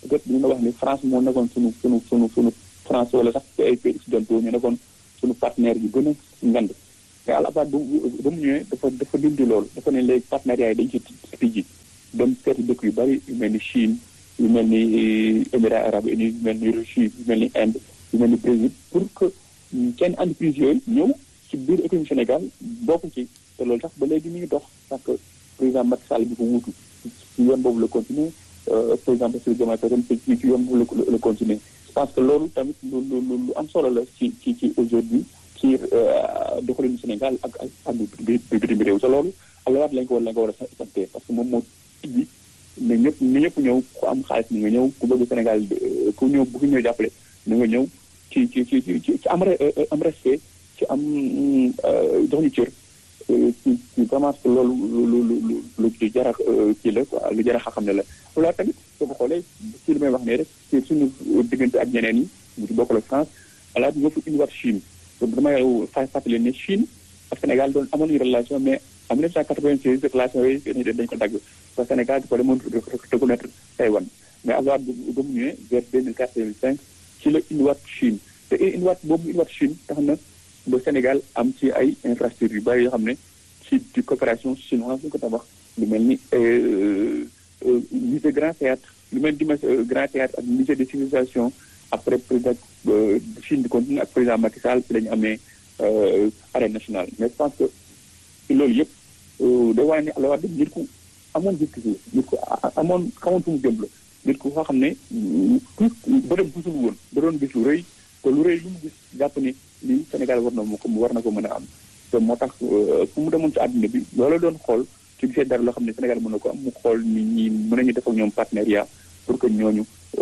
peut-être dina wax ni France moo nekkoon sunu sunu sunu sunu France wala sax ay pays occidentaux ñu nekkoon sunu partenaire yu gën a ngand mais à la base ba ba mu ñëwee dafa dafa dindi loolu dafa ne léegi partenariat yi dañ ci tijji dem seeti dëkk yu bari yu mel ni Chine yu mel ni Émirats arabes unis yu mel ni Russie yu mel ni Inde yu mel ni Brésil pour que kenn entreprise yooyu ñëw ci biir économie Sénégal bokk ci te loolu sax ba léegi mi ngi dox parce que président Macky Sall bi ko wuutu ci yoon boobu la continuer président Bassirou Diomaye Faye ci ci yoon boobu la la continuer je pense que loolu tamit lu lu lu am solo la ci ci ci aujourd'hui ci doxalinu Sénégal ak ak ak bitim réew te loolu alawaat lañ ko war lañ ko war a santé parce que moom moo tijji ne ñëpp ni ñëpp ñëw ku am xaalis ni nga ñëw ku bëgg Sénégal ku ñëw bu ñëw jàppale ni nga ñëw ci ci ci ci ci am am respect ci am jox ñu cër ci ci vraiment loolu lu lu lu lu ci jar a kii la quoi lu jar a xam ne la loolu tamit soo ko xoolee ci li may wax ne rek ci suñu diggante ak ñeneen yi mu ci bokk la France ala ñoo fi indiwaat Chine damay fay fàttali ne Chine ak Sénégal doon amoon une relation mais en mille neuf cent quatre-vingt-seize relation yooyu dañ ko dagg parce que Sénégal dafa demoon reconnaître Taïwan mais alors bu bu mu ñëwee vers deux mille quatre deux mille cinq ci la indiwaat Chine te indiwaat boobu indiwaat Chine tax na ba Sénégal am ci ay infrastructures yu bari yoo xam ne ci ci coopération chinoise ñu ko tabax lu mel ni musée Grand Théâtre lu mel ni Grand Théâtre ak musée de civilisation après président Chine di continue ak président Macky Sall ci la ñu amee arène nationale mais je pense que loolu yëpp day wane ne alors nit ku amoon gis-gis nit ku amoon xamoon fu mu jëm la nit ku foo xam ne tout ba dem gisul woon da doon gis lu rëy te lu rëy lu mu gis jàpp ne lii Sénégal war na ko war na ko mën a am te moo tax fu mu demoon ci àdduna bi loolu doon xool ci gisee dara loo xam ne Sénégal mën na ko am mu xool ni ñi mën nañu def ak ñoom partenariat pour que ñooñu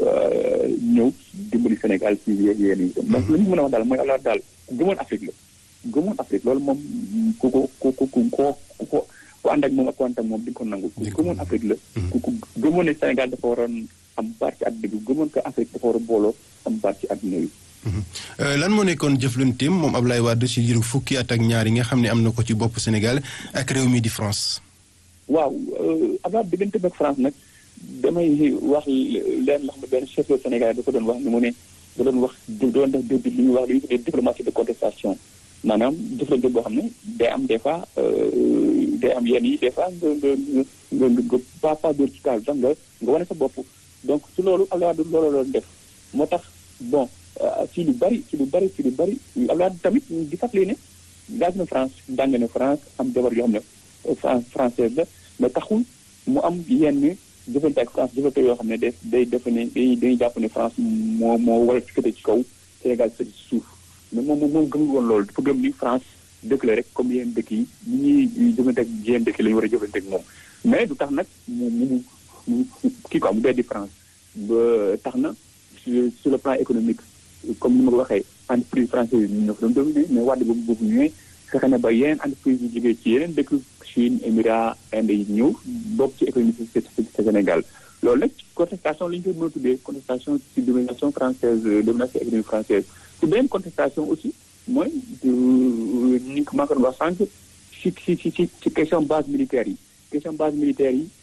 ñëw dimbali Sénégal ci yéen yi donc li ñu mën a wax daal mooy alors daal ku gëmoon Afrique la gëmoon Afrique loolu moom ku ko ku ko ku ko ku ko ku ànd ak moom ak wante ak moom di nga ko nangu ku gëmoon Afrique la ku ko gëmoon ne Sénégal dafa waroon am part ci àdduna bi gëmoon que Afrique dafa war a booloo am part ci àdduna bi lan moo nekkoon jëflanteem moom Abdoulaye Wade ci diiru fukki at ak ñaar yi nga xam ne am na ko ci bopp Sénégal ak réew mi di France. waaw Abdoulaye diggante ak France nag damay wax leen lax ma benn chef de Sénégal da ko doon wax ni mu ne da doon wax doon def dé li ñuy wax li ñuy tuddee diplomatie de contestation maanaam jëflante boo xam ne day am des fois day am yenn yi des fois nga nga nga nga pas pas dóor ci kaal sax nga nga wane sa bopp donc ci loolu Abdoulaye Wade loolu la doon def moo tax bon. ci lu bari ci lu bari ci lu bari Abdoulaye tamit di fàttali ne daal na France jàng na France am jabar yoo xam ne France française la mais taxul mu am yenn jëfante ak France jëfante yoo xam ne day day defe ne day dañuy jàpp ne France moo moo war a féete ci kaw Sénégal féete ci suuf mais moom moom gëmul woon loolu dafa gëm ni France dëkk la rek comme yeneen dëkk yi ñi ñuy jëfante ak yeneen dëkk yi la ñu war a jëfante ak moom mais du tax nag mu mu mu kii quoi mu beddi France ba tax na sur le plan économique comme ni ma ko waxee entreprise française yi ñoo fa doon dominé mais Wade boobu boobu ñëwee fexe na ba yeneen entreprise yu jógee ci yeneen dëkk Chine Émirats Inde yi ñëw bokk ci économie Sénégal loolu nag contestation la ñu koy mën a tuddee contestation ci domination française domination économique française ci beneen contestation aussi mooy ni ko maa ko doon wax sànq ci ci ci ci ci question base militaire yi question base militaire yi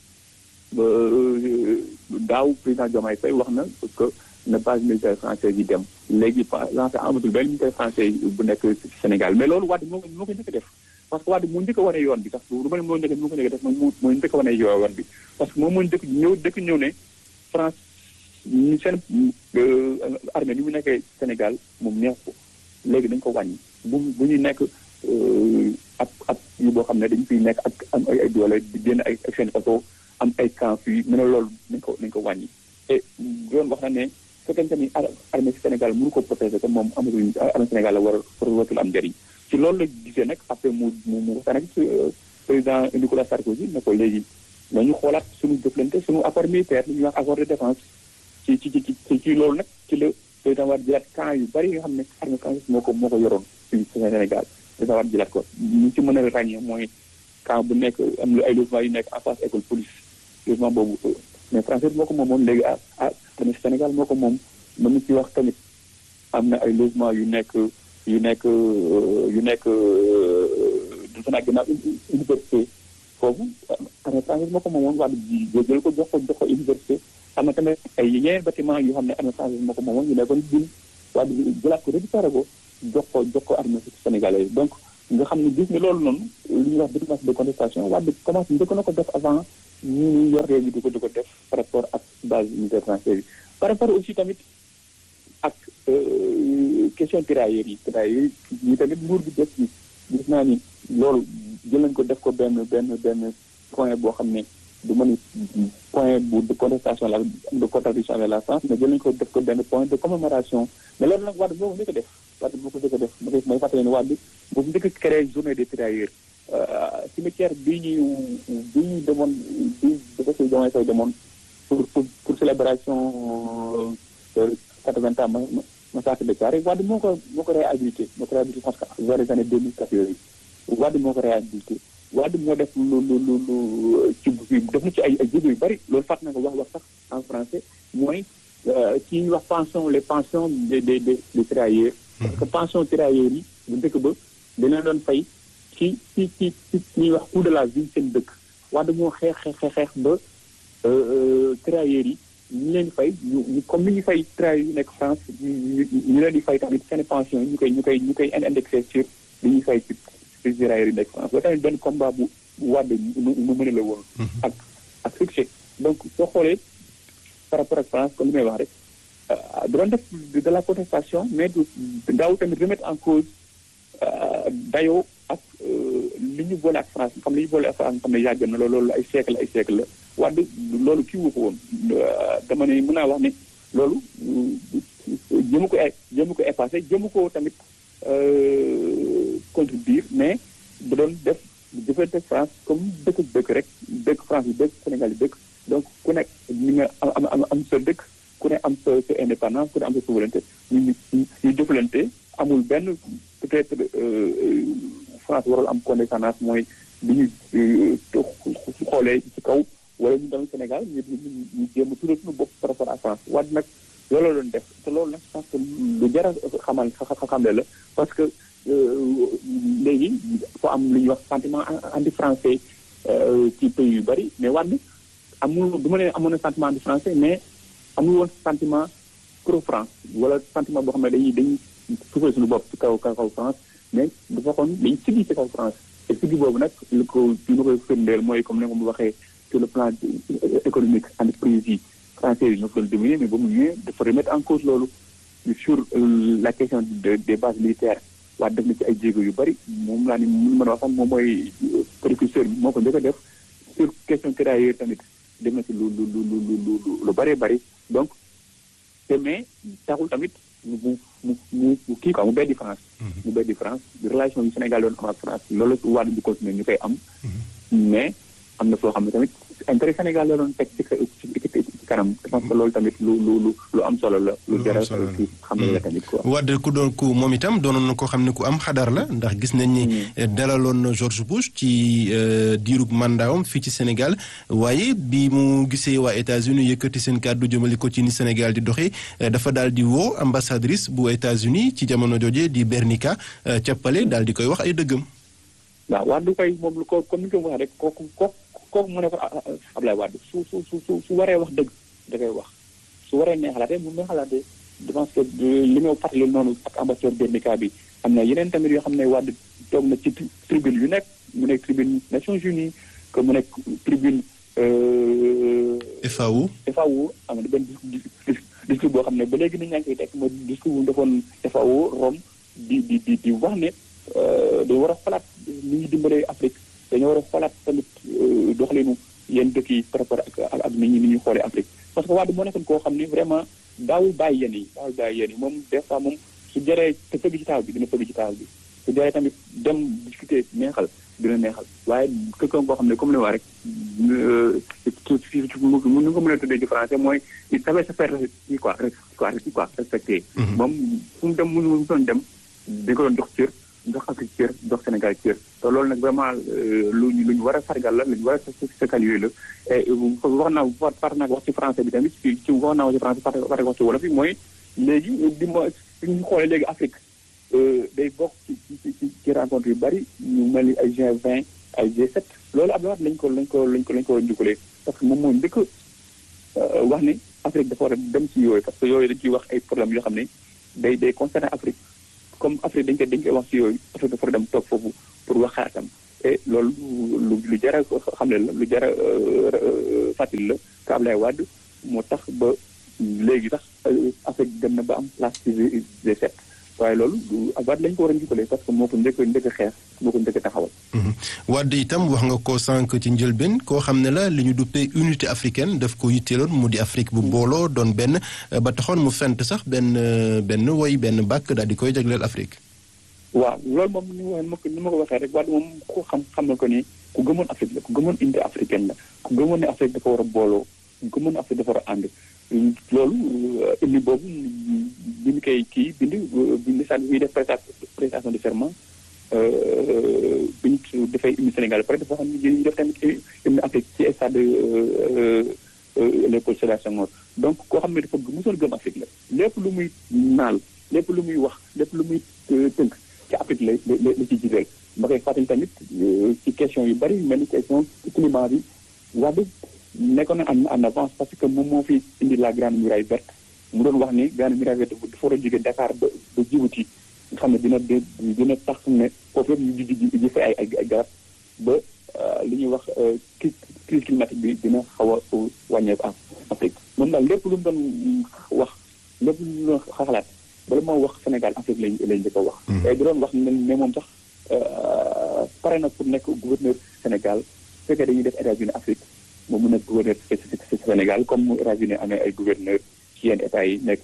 daaw président Diomaye Faye wax na parce que na base militaire française yi dem léegi lancé amatul benn militaire français bu nekk ci Sénégal mais loolu Wade moo ko moo ko njëkk a def parce que Wade moo njëkk a wane yoon bi sax lu ma ne moo njëkk moo ko njëkk a def moom moo njëkk a wane yoon bi parce que moom moo njëkk ñëw dëkk ñëw ne France ñu seen armée ni mu nekkee Sénégal moom neex ko léegi dañ ko wàññi bu bu ñuy nekk ab ab yu boo xam ne dañu fiy nekk ak am ay ay doole di génn ay ak seen façon am ay camp fii mu ne loolu nañ ko nañ ko wàññi et doon wax na ne fekkente ni armée Sénégal mënu ko protéger te moom amatul armée Sénégal la war a watul am njëriñ ci loolu la gisee nag après mu mu mu waxtaan ak président Nicolas Sarkozy ne ko léegi nañu xoolaat suñu jëflante suñu accord militaire li ñuy wax accord de défense ci ci ci ci ci loolu nag ci la président war jëlaat camp yu bari nga xam ne armée française moo ko moo ko yoroon ci Sénégal président war jëlaat ko ñu ci mën a ràññee mooy camp bu nekk am lu ay logement yu nekk en face école police logement boobu mais français moo ko moomoon léegi ah ah tamit Sénégal moo ko moom mën na ci wax tamit am na ay logement yu nekk yu nekk yu nekk du fa ginnaaw université foofu tamit français moo ko moomoon wax di jël ko jox ko jox ko université am na tamit ay yeneen bâtiment yoo xam ne armée française moo ko moomoon ñu nekkoon Dine waa di jëlaat ko récupéré ko jox ko jox ko armée sénégalais yi donc nga xam ne gis nga loolu noonu li ñuy wax déclaration de contestation waa di commencé njëkk na ko def avant ñu yor réew mi di ko di ko def par rapport ak base militaire française yi par rapport aussi tamit ak question tirailleurs yi tirailleurs yi tamit nguur gi def ci gis naa ni loolu jël nañ ko def ko benn benn benn point boo xam ne du mën point bu de contestation la de contradiction avec la France mais jël nañ ko def ko benn point de commémoration mais loolu nag Wade moo ko njëkk a def Wade moo ko njëkk a def ma may fàttali ne Wade boobu njëkk a créé journée des tirailleurs cimetière bii ñuy bii ñuy demoon bii dafay jamono say demoon pour pour pour célébration quatre-vingts ans ma massacre de Thiaroye Wade moo ko moo ko réhabilité moo ko réhabilité parce que vers les années deux mille quatre yooyu Wade moo ko réhabilité Wade moo def lu lu lu lu ci def na ci ay ay jéego yu bëri loolu fàtt na ko wax wax sax en français mooy ci ñuy wax pension les pensions des des des des tirailleurs parce que pension tirailleurs yi bu njëkk ba dañu doon fay ci ci ci ci ñuy wax coût de la vie seen dëkk Wade moo xeex xeex xeex ba tirailleurs yi ñu leen di fay ñu ñu comme ni ñu fay tirailleurs yi nekk France ñu ñu leen di fay tamit seen pension ñu koy ñu koy ñu koy indexé sur li ñuy fay ci ci tirailleurs yi nekk France ba tamit benn combat bu bu Wade mu mëne la woon ak ak succès donc soo xoolee par rapport ak France comme li may wax rek doon def de la contestation mais du daaw tamit remettre en cause dayoo ak li ñu boole ak France xam li ñu boole ak France xam ne yàgg na loolu ay siècle ay siècle la Wade loolu kii wu ko woon dama ne mën naa wax ne loolu jëmu ko jëmu ko effacé jëmu ko tamit contredire mais da doon def jëfante France comme dëkk dëkk rek dëkk France yi dëkk Sénégal yi dëkk donc ku nekk ni nga am am am sa dëkk ku ne am sa sa indépendance ku ne am sa souveraineté ñu ñu ñu jëflante amul benn peut-être France warul am condescendance mooy bi ñu xoolee ci kaw wala ñu dem Sénégal ñu ñu jéem a tuddee suñu bopp par rapport à France Wade nag loolu la doon def te loolu nag je pense que lu jar a xamal xamle la parce que léegi foo am lu ñuy wax sentiment anti français ci pays yu bëri mais Wade amul du ma ne amoon na sentiment anti français mais amul woon sentiment pro France wala sentiment boo xam ne dañuy dañuy suufee suñu bopp ci kaw kaw France mais dafa xoon dañuy sigi ci kaw France te sigi boobu nag li ko li ma koy firndeel mooy comme ni ma waxee sur le plan économique entreprise yi français yi ñoo ko dominer mais ba mu ñëwee dafa remettre en cause loolu sur la question de des bases militaires waa def na ci ay jéego yu bëri moom laa ni mun mën a wax sax moom mooy précurseur bi moo ko njëkk a def sur question tirailleurs tamit def na ci lu lu lu lu lu lu bëree bëri donc te mais taxul tamit mu mu mu mu kii quoi mu beddi France mu beddi France relation yi Sénégal doon am ak France loolu Wade di continuer ñu koy am mais am na foo xam ne tamit intérêt Sénégal la doon teg ci ci kanam je pense que loolu tamit lu lu lu lu am solo la lu jaral ci xam ne la tamit quoi Wade ku doon ku moom itam doonoon na koo xam ne ku am xadar la ndax gis nañ ni dalaloon na George Bush ci diirub mandaawam fii ci Sénégal waaye bi mu gisee waa États-Unis yëkkati seen kàddu jëmale ko ci ni Sénégal di doxee dafa daal di woo ambassadrice bu États-Unis ci jamono jooje di Bernica cappale daal di koy wax ay dëggam waaw Wade koy moom lu ko comme ni ko waxee rek kooku kooku kooku mu ne ko Ablaye Wade su su su su waree wax dëgg da koy wax su waree neexalaatee mun na xalaatee je pense que li ma fàttali noonu ak ambassadeur Bernica bi am na yeneen tamit yoo xam ne Wade toog na ci tribune yu nekk mu nekk tribune Nations Unies que mu nekk tribune F A O F A O am na benn discours boo xam ne ba léegi nit ñaa ngi koy teg ma discours bu defoon F A O Rome di di di di wax ne dañu war a xalaat ni ñuy dimbalee Afrique dañoo war a xalaat tamit doxalinu yenn dëkk yi par rapport ak ak nit ñi ni ñuy xoolee Afrique parce que Wade moo nekkoon koo xam ne vraiment daawul bàyyi yenn yi daawul bàyyi yenn yi moom des fois moom su jaree te fëgg ci taal bi dina fëgg ci taal bi su jaree tamit dem discuter neexal dina neexal waaye quelqu'un koo xam ne comme ni waa rek mu ni ko mën a tuddee ci français mooy il savait se faire kii quoi quoi quoi respecté moom fu mu dem mu mu doon dem di ko doon jox cër jox Afrique cër jox Sénégal cër te loolu nag vraiment lu ñu lu ñu war a sargal la lu ñu war a saluer la et wax naa far naa wax ci français bi tamit ci ci wax naa wax ci français far far wax ci wolof bi mooy léegi di ma ñu xoolee léegi Afrique day bokk ci ci ci rencontre yu bari ñu mel ni ay G vingt ay G sept loolu Abdoulaye Wade lañ ko lañ ko lañ ko lañ ko njukkalee parce que moom moo njëkk wax ni Afrique dafa war a dem ci yooyu parce que yooyu dañ ciy wax ay problèmes yoo xam ne day day concerné Afrique comme Afrique dañ koy dañ koy wax ci yooyu Afrique dafa war a dem toog foofu pour wax xaatam et loolu lu lu jar a xam ne la lu jar a fàttali la que Ablaye Wade moo tax ba léegi sax Afrique dem na ba am place ci G sept waaye loolu Wade lañ ko war a njukkalee parce que moo ko njëkk njëkk a xeex moo ko njëkk a taxawal. Wade itam wax nga ko sànq ci njëlbeen koo xam ne la li ñu duppee unité africaine daf ko yitteeloon mu di Afrique bu booloo doon benn ba taxoon mu fent sax benn benn woy benn bàkk daal di koy jagleel Afrique. waaw loolu moom ni ma ko ni ma ko waxee rek Wade moom ku xam xam na ko ni ku gëmoon Afrique la ku gëmoon unité africaine la ku gëmoon ne Afrique dafa war a booloo ku gëmoon Afrique dafa war a ànd. loolu indi boobu bi ñu koy kii bind bind sànni bi def prestation de serment bi ñu dafay indi Sénégal pare dafa xam ne ñu def tamit indi Afrique ci stade Léopold Sédar Senghor donc koo xam ne dafa mosoon gëm Afrique la lépp lu muy naal lépp lu muy wax lépp lu muy tënk ci Afrique la la la ci jiital ma koy fàttali tamit ci question yu bari mel ni question climat bi Wade nekkoon na en en avance parce que moom moo fi indi la grande muraille verte mu doon wax ni grande muraille verte dafa war a jóge Dakar ba ba Djibouti nga xam ne dina dina tax ne foofu yëpp ñu ji ji fa ay ay garab ba li ñuy wax crise climatique bi dina xaw a wàññeeku en Afrique moom daal lépp lu mu doon wax lépp lu mu doon xalaat bala moo wax Sénégal Afrique lañ lañ njëkk a wax. et di doon wax ne moom sax pare na pour nekk gouverneur Sénégal su fekkee dañuy def États-Unis Afrique. moom mu nekk gouverneur spécifique ci Sénégal comme mu États-Unis amee ay gouverneur ci yenn états yi nekk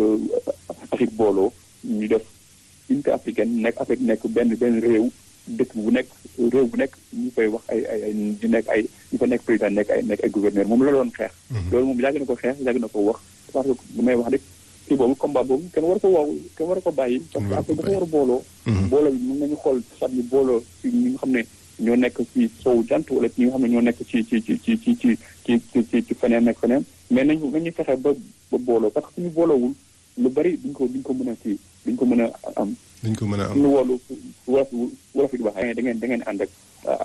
Afrique booloo ñu def unité africaine nekk Afrique nekk benn benn réew dëkk bu nekk réew bu nekk ñu koy wax ay ay ay ñu nekk ay ñu fa nekk président nekk ay nekk ay gouverneur moom la doon xeex. loolu moom yàgg na ko xeex yàgg na ko wax parce que bu may wax rek kii boobu combat boobu kenn war ko wow kenn war ko bàyyi. parce que Afrique dafa war a booloo. booloo bi mën nañu xool sat ñu booloo ci ñi nga xam ne. ñoo nekk ci sowu jant wala ñi nga xam ne ñoo nekk ci ci ci ci ci ci ci ci ci feneen nekk feneen mais nañu nañu fexe ba ba booloo parce que suñu booloowul lu bari duñ ko duñ ko mën a kii duñ ko mën a am. duñ ko mën a am suñu woolu wolof wolof yi di wax da ngeen da ngeen ànd ak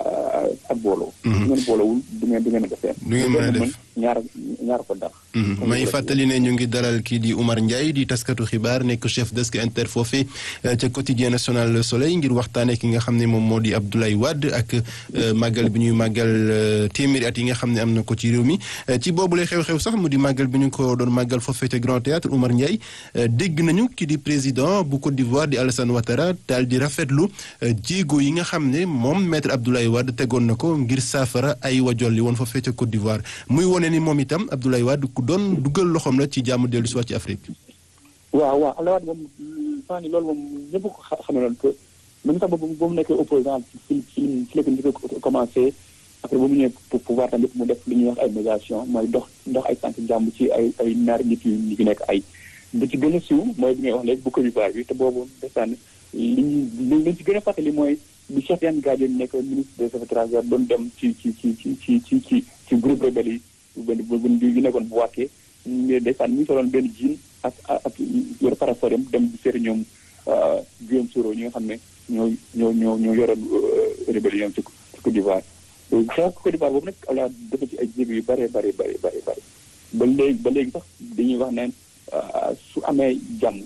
ak booloo. du ngeen booloowul du ngeen du ngeen a def seen. du ngeen mën a def ñaar ñaar ko dara. may fàttali ne ñu ngi dalal kii di Oumar Ndiaye di taskatu xibaar nekk chef desk inter foofee ca quotidien national Le Soleil ngir waxtaanee ki nga xam ne moom moo di Abdoulaye Wade ak màggal bi ñuy màggal téeméeri at yi nga xam ne am na ko ci réew mi ci boobu lay xew-xew sax mu di màggal bi ñu ko doon màggal foofee ca Grand Théâtre Oumar Ndiaye dégg nañu ki di président bu Côte d'Ivoire di Alassane Ouattara daal di rafetlu jéego yi nga xam ne moom maître Abdoulaye Wade tegoon na ko ngir saafara ay wajolli woon foofee ca Côte d'Ivoire muy wone ni moom itam Abdoulaye Wade ku doon dugal loxoom la ci jàmm dellu si waat ci Afrique. waaw waaw Abdoulaye Wade moom saa ni loolu moom ñëpp ko xam ne que même sax ba mu nekkee opposant ci ci ci la ko njëkk a commencé après ba mu ñëwee pour pouvoir tamit mu def li ñuy wax ay médiation mooy dox dox ay tànk jàmm ci ay ay ñaari nit yu ñu nekk ay bu ci gën a siiw mooy bi ngay wax léegi bu Côte d'Ivoire bi te boobu desaan li ñu li ci gën a fàttali mooy bi Cheikh Tidiane Gadio nekk ministre des affaires étrangères doon dem ci ci ci ci ci ci ci ci groupe rebelle yi benn bu yu nekkoon bu wàkkee ndeysaan ñu soloon benn jiin ak ak yor parasol dem di seeti ñoom Guillaume Soro ñi nga xam ne ñoo ñoo ñoo ñoo yoroon rébellion ci Côte d'Ivoire xeex Côte d'Ivoire boobu nag ala dafa ci ay jéego yu bëree bëri bëri bëri bëri ba léegi ba léegi sax dañuy wax neen su amee jàmm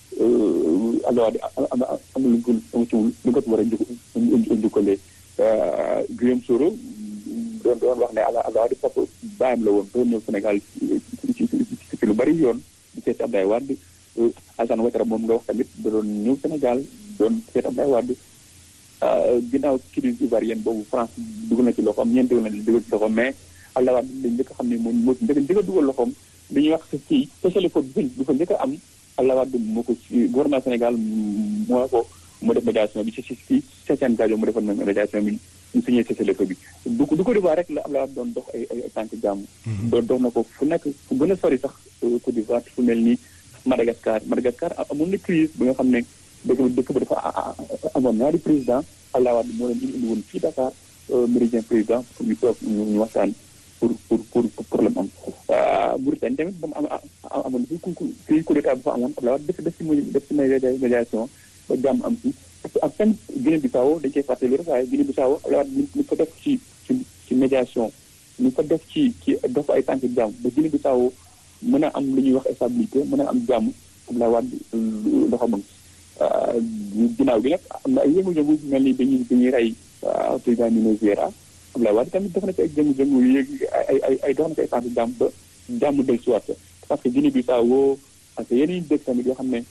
alors am am lu ko lu ko war a njukkalee Guillaume Soro doon doon wax ne ala ala di fop bàyyam la woon doon ñëw Sénégal ci ci lu bari yoon di seeti Abdoulaye Wade Alassane Ouattara moom nga wax tamit da doon ñëw Sénégal doon seeti Abdoulaye Wade ginnaaw crise ivoirienne boobu France dugal na ci loxoom ñeent dugal na dugal ci loxoom mais Abdoulaye Wade dañ njëkk a xam ne moom moo ci njëkk njëkk a dugal loxoom li ñuy wax ci spécial ko bi bu fa njëkk a am Abdoulaye Wade moo ko ci gouvernement Sénégal moo ko mu def médiation bi ci ci ci Cheikh Gadio mu defoon médiation bi ñu signé cessez-le-feu bi du du Côte d'Ivoire rek la Abdoulaye Wade doon dox ay ay tànk jàmm doon dox na ko fu nekk fu gën a sori sax Côte d'Ivoire fu mel ni Madagascar Madagascar amoon na crise bi nga xam ne dëkk bi dëkk bi dafa amoon ñaari président Abdoulaye Wade moo leen indi woon fii Dakar méridien président pour ñu toog ñu waxtaan pour pour pour problème am Mauritanie tamit ba mu am amoon fii ku fii coup d'état bu fa amoon Abdoulaye Wade def def ci def ci médiation ba jàmm am ci ak seen Guinée Bissau dañ koy fàttali rek waaye Guinée Bissau Abdoulaye Wade ñu ko def ci ci ci médiation ñu ko def ci ci def ay tànk jàmm ba Guinée Bissau mën a am lu ñuy wax stabilité mën a am jàmm Abdoulaye Wade loxo mag ginnaaw bi nag am na ay yëngu-yëngu mel ni dañuy dañuy rey président Nino Vieira Abdoulaye Wade tamit def na ci ay jëngu-jëngu yéegi ay ay ay dox na ci ay tànk jàmm ba jàmm del siwaat parce que Guinée Bissau ak yeneen dëkk tamit yoo xam ne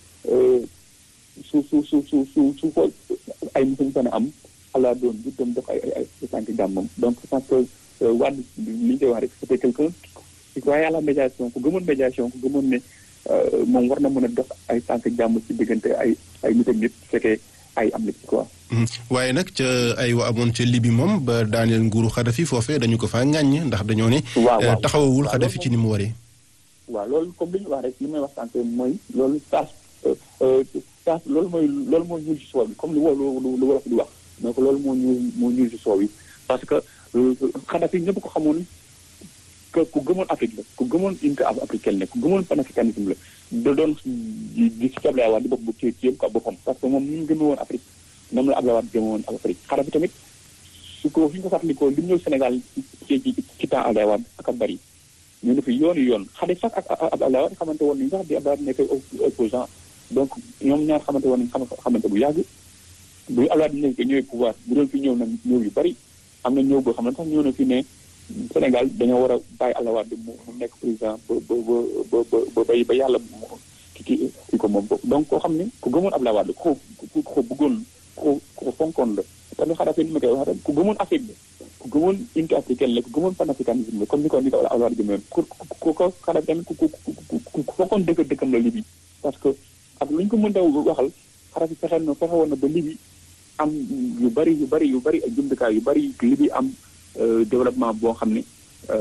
su su su su su su ko ay musuñ fan a am xalaa doon bu dem def ay ay ay tànk jàmmam donc je pense que Wade li ñu koy wax rek c'était quelqu'un qui croyait à la médiation ku gëmoon médiation ku gëmoon ne moom war na mën a def ay tànk jàmm ci diggante ay ay nit ak nit fekkee ay am na ci quoi. waaye nag ca ay wa amoon ca Libye moom ba daaneel nguuru Kadhafi foofee dañu ko faa ŋàññ ndax dañoo ne. waaw waaw taxawawul Kadhafi ci ni mu waree. waaw loolu comme li ñu wax rek li may wax sànq mooy loolu taas taas loolu mooy loolu moo ñuul ci soow bi comme lu lu lu wolof di wax donc loolu moo ñuul moo ñuul ci soow bi parce que Kadhafi ñëpp ko xamoon que ku gëmoon Afrique la ku gëmoon unité africaine la ku gëmoon panafricanisme la da doon di di ci Abdoulaye Wade di bopp bu ci ci quoi boppam parce que moom ni mu gëme woon Afrique moom la Abdoulaye Wade gëme woon Afrique Kadhafi tamit su ko fi ñu ko fàttalikoo li mu ñëw Sénégal ci ci ci temps Abdoulaye Wade ak a bari ñu ne fi yoonu yoon xale sax ak Abdoulaye Wade xamante woon nañu sax di Abdoulaye Wade nekk opposant donc ñoom ñaar xamante woon nañu xamante bu yàgg bu Abdoulaye Wade nekk ñëwee pouvoir bu doon fi ñëw na ñëw yu bari am na ñëw boo xam ne sax ñëw na fi ne Sénégal dañoo war a bàyyi Abdoulaye Wade mu nekk président ba ba ba ba ba ba yàlla ki ki ki ko moom boobu donc koo xam ne ku gëmoon Abdoulaye Wade ku ko ku ko bëggoon ku ko fonkoon la tamit Kadhafi ni ma koy wax rek ku gëmoon Afrique la ku gëmoon unité africaine la ku gëmoon panafricanisme la comme ni ko ni ko Abdoulaye Wade gëmoon ku ku ko Kadhafi tamit ku ku ku ku fonkoon dëkk dëkkam la Libye parce que ak lu ñu ko mën a waxal Kadhafi fexe na fexe woon na ba Libye am yu bari yu bari yu bari ay jumtukaay yu bari Libye am développement boo xam ne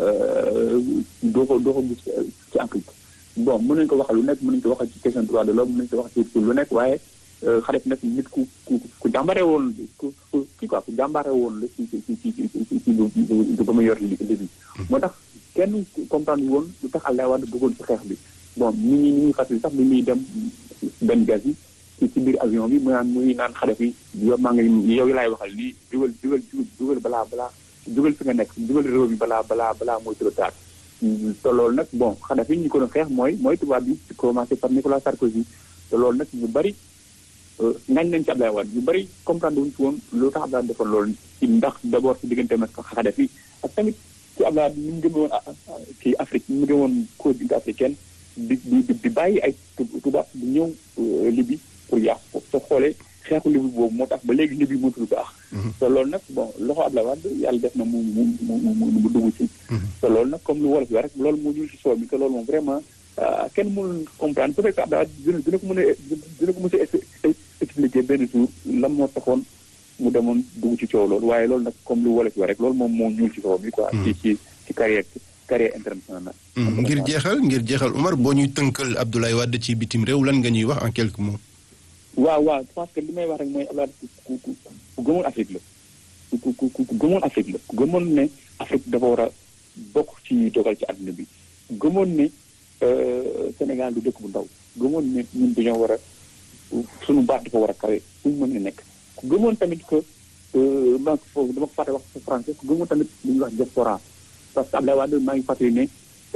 doo ko doo ko gis ci Afrique bon mën nañu ko waxal lu nekk mën nañu ko waxal ci question droit de l'homme mën nañu ko wax ci lu nekk waaye Kadhafi nag nit ku ku ku jàmbare woon ku kii quoi ku jàmbare woon la ci ci ci ci ci ci lu ba mu yor li bi moo tax kenn comprendre woon lu tax Abdoulaye Wade bëggoon ci xeex bi bon ñi ñi ñi ñuy fàttali sax bi muy dem benn gaz yi ci ci biir avion bi mu naan muy naan Kadhafi yow maa ngi yow yi laay waxal lii dugal dugal dugal balaa balaa dugal fi nga nekk dugal réew bi balaa balaa balaa mooy trop tard te loolu nag bon Kadhafi ñu ko doon xeex mooy mooy tubaab bi commencé par Nicolas Sarkozy te loolu nag ñu bari ngañ nañ ci Abdoulaye Wade ñu bari comprendre wuñ ci woon lu tax Abdoulaye defoon loolu ci ndax d'abord ci diggante ak Kadhafi ak tamit ci Abdoulaye ni mu gëme woon kii Afrique ni mu gëme woon continent africaine di di di bàyyi ay tubaab di ñëw Libye pour yàq ko soo xoolee xeexu Libye boobu moo tax ba léegi Libye mënatul baax te loolu nag bon loxo Abdoulaye Wade yàlla def na mu mu mu mu dugg ci te loolu nag comme lu wolof bi rek loolu moo ñuul ci soow bi te loolu moom vraiment kenn mënul comprendre peut-être que Abdoulaye Wade dina ko mën a dina ko mën a expliquer benn jour lan moo taxoon mu demoon dugg ci coow loolu waaye loolu nag comme lu wolof bi rek loolu moom moo ñuul ci soow bi quoi ci ci ci carrière carrière internationale ngir jeexal ngir jeexal Omar boo ñuy tënkal Abdoulaye Wade ci bitim réew lan nga ñuy wax en quelques mots waaw waaw parce que li may wax rek mooy Abdoulaye ku ku ku gëmoon Afrique la ku ku ku gëmoon Afrique la ku gëmoon ne Afrique dafa war a bokk ci dogal ci àdduna bi gëmoon ne Sénégal du dëkk bu ndaw gëmoon ne ñun dañoo war a suñu baat dafa war a kawe suñu mën a nekk ku gëmoon tamit que donc foofu dama ko fàtte wax ci français ku gëmoon tamit li ñuy wax diaspora parce que Abdoulaye Wade maa ngi fàttali ne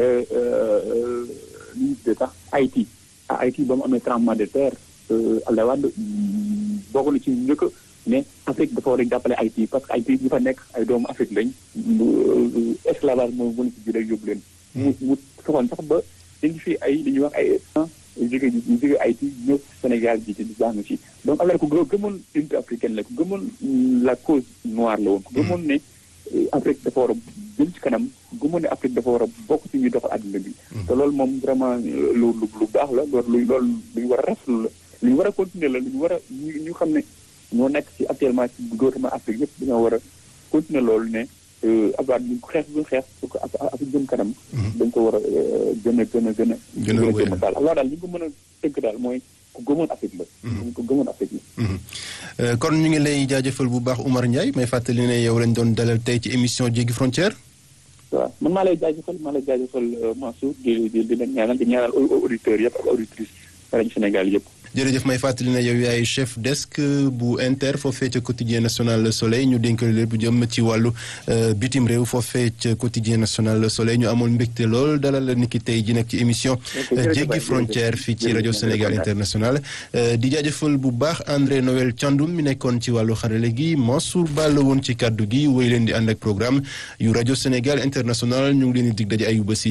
li ñu tuddee sax Haïti à Haïti ba mu amee tremblement de terre Abdoulaye Wade bokk na ci njëkk ne Afrique dafa war a jàppale Haïti parce que Haïti ñi fa nekk ay doomu Afrique lañ esclavage moo mën a ci jëlee yóbbu leen mu mu soxoon sax ba dañu fi ay li ñuy wax ay jóge ñu jóge Haïti ñëw Sénégal ji ci baax na ci donc Abdoulaye ku gëmoon unité africaine la ku gëmoon la cause noire la woon ku gëmoon ne Afrique dafa war a jëm ci kanam gëmoon ne Afrique dafa war a bokk ci ñuy doxal àdduna bi te loolu moom vraiment lu lu lu baax la loolu lu loolu lu ñu war a rafetlu la lu ñu war a continuer la lu ñu war a ñu ñu xam ne ñoo nekk ci actuellement ci gouvernement Afrique yëpp dañoo war a continuer loolu ne Abdoulaye ñu xeex bu xeex pour que Afrique jëm kanam dañ ko war a gën a gën a gën a gën a jëm daal Abdoulaye daal li ñu ko mën a tënk daal mooy ku gëmoon Afrique la ñu ko gëmoon Afrique la kon ñu ngi lay jaajëfal bu baax Oumar Ndiaye may fàttali ne yow lañ doon dalal tey ci émission Jéggi Frontière waaw man maa lay jaajëfal maa lay jaajëfal Mansour di di di leen ñaanal di ñaanal auditeurs yëpp ak auditrices rajo Sénégal yëpp jërëjëf may fàttali ne yow yaay chef desk bu Inter foofee ca quotidien national Le Soleil ñu dénk leen bu jëm ci wàllu bitim réew foofee ca quotidien national Le Soleil ñu amoon mbégte lool dalal la niki tey ji nag ci émission jéggi frontière fii ci rajo Sénégal International di jaajëfal bu baax André Noël Thiandoum mi nekkoon ci wàllu xarale gi Mansour Ball woon ci kaddu gi woy leen di ànd ak programme yu rajo Sénégal International ñu ngi leen di dig daje ayuba si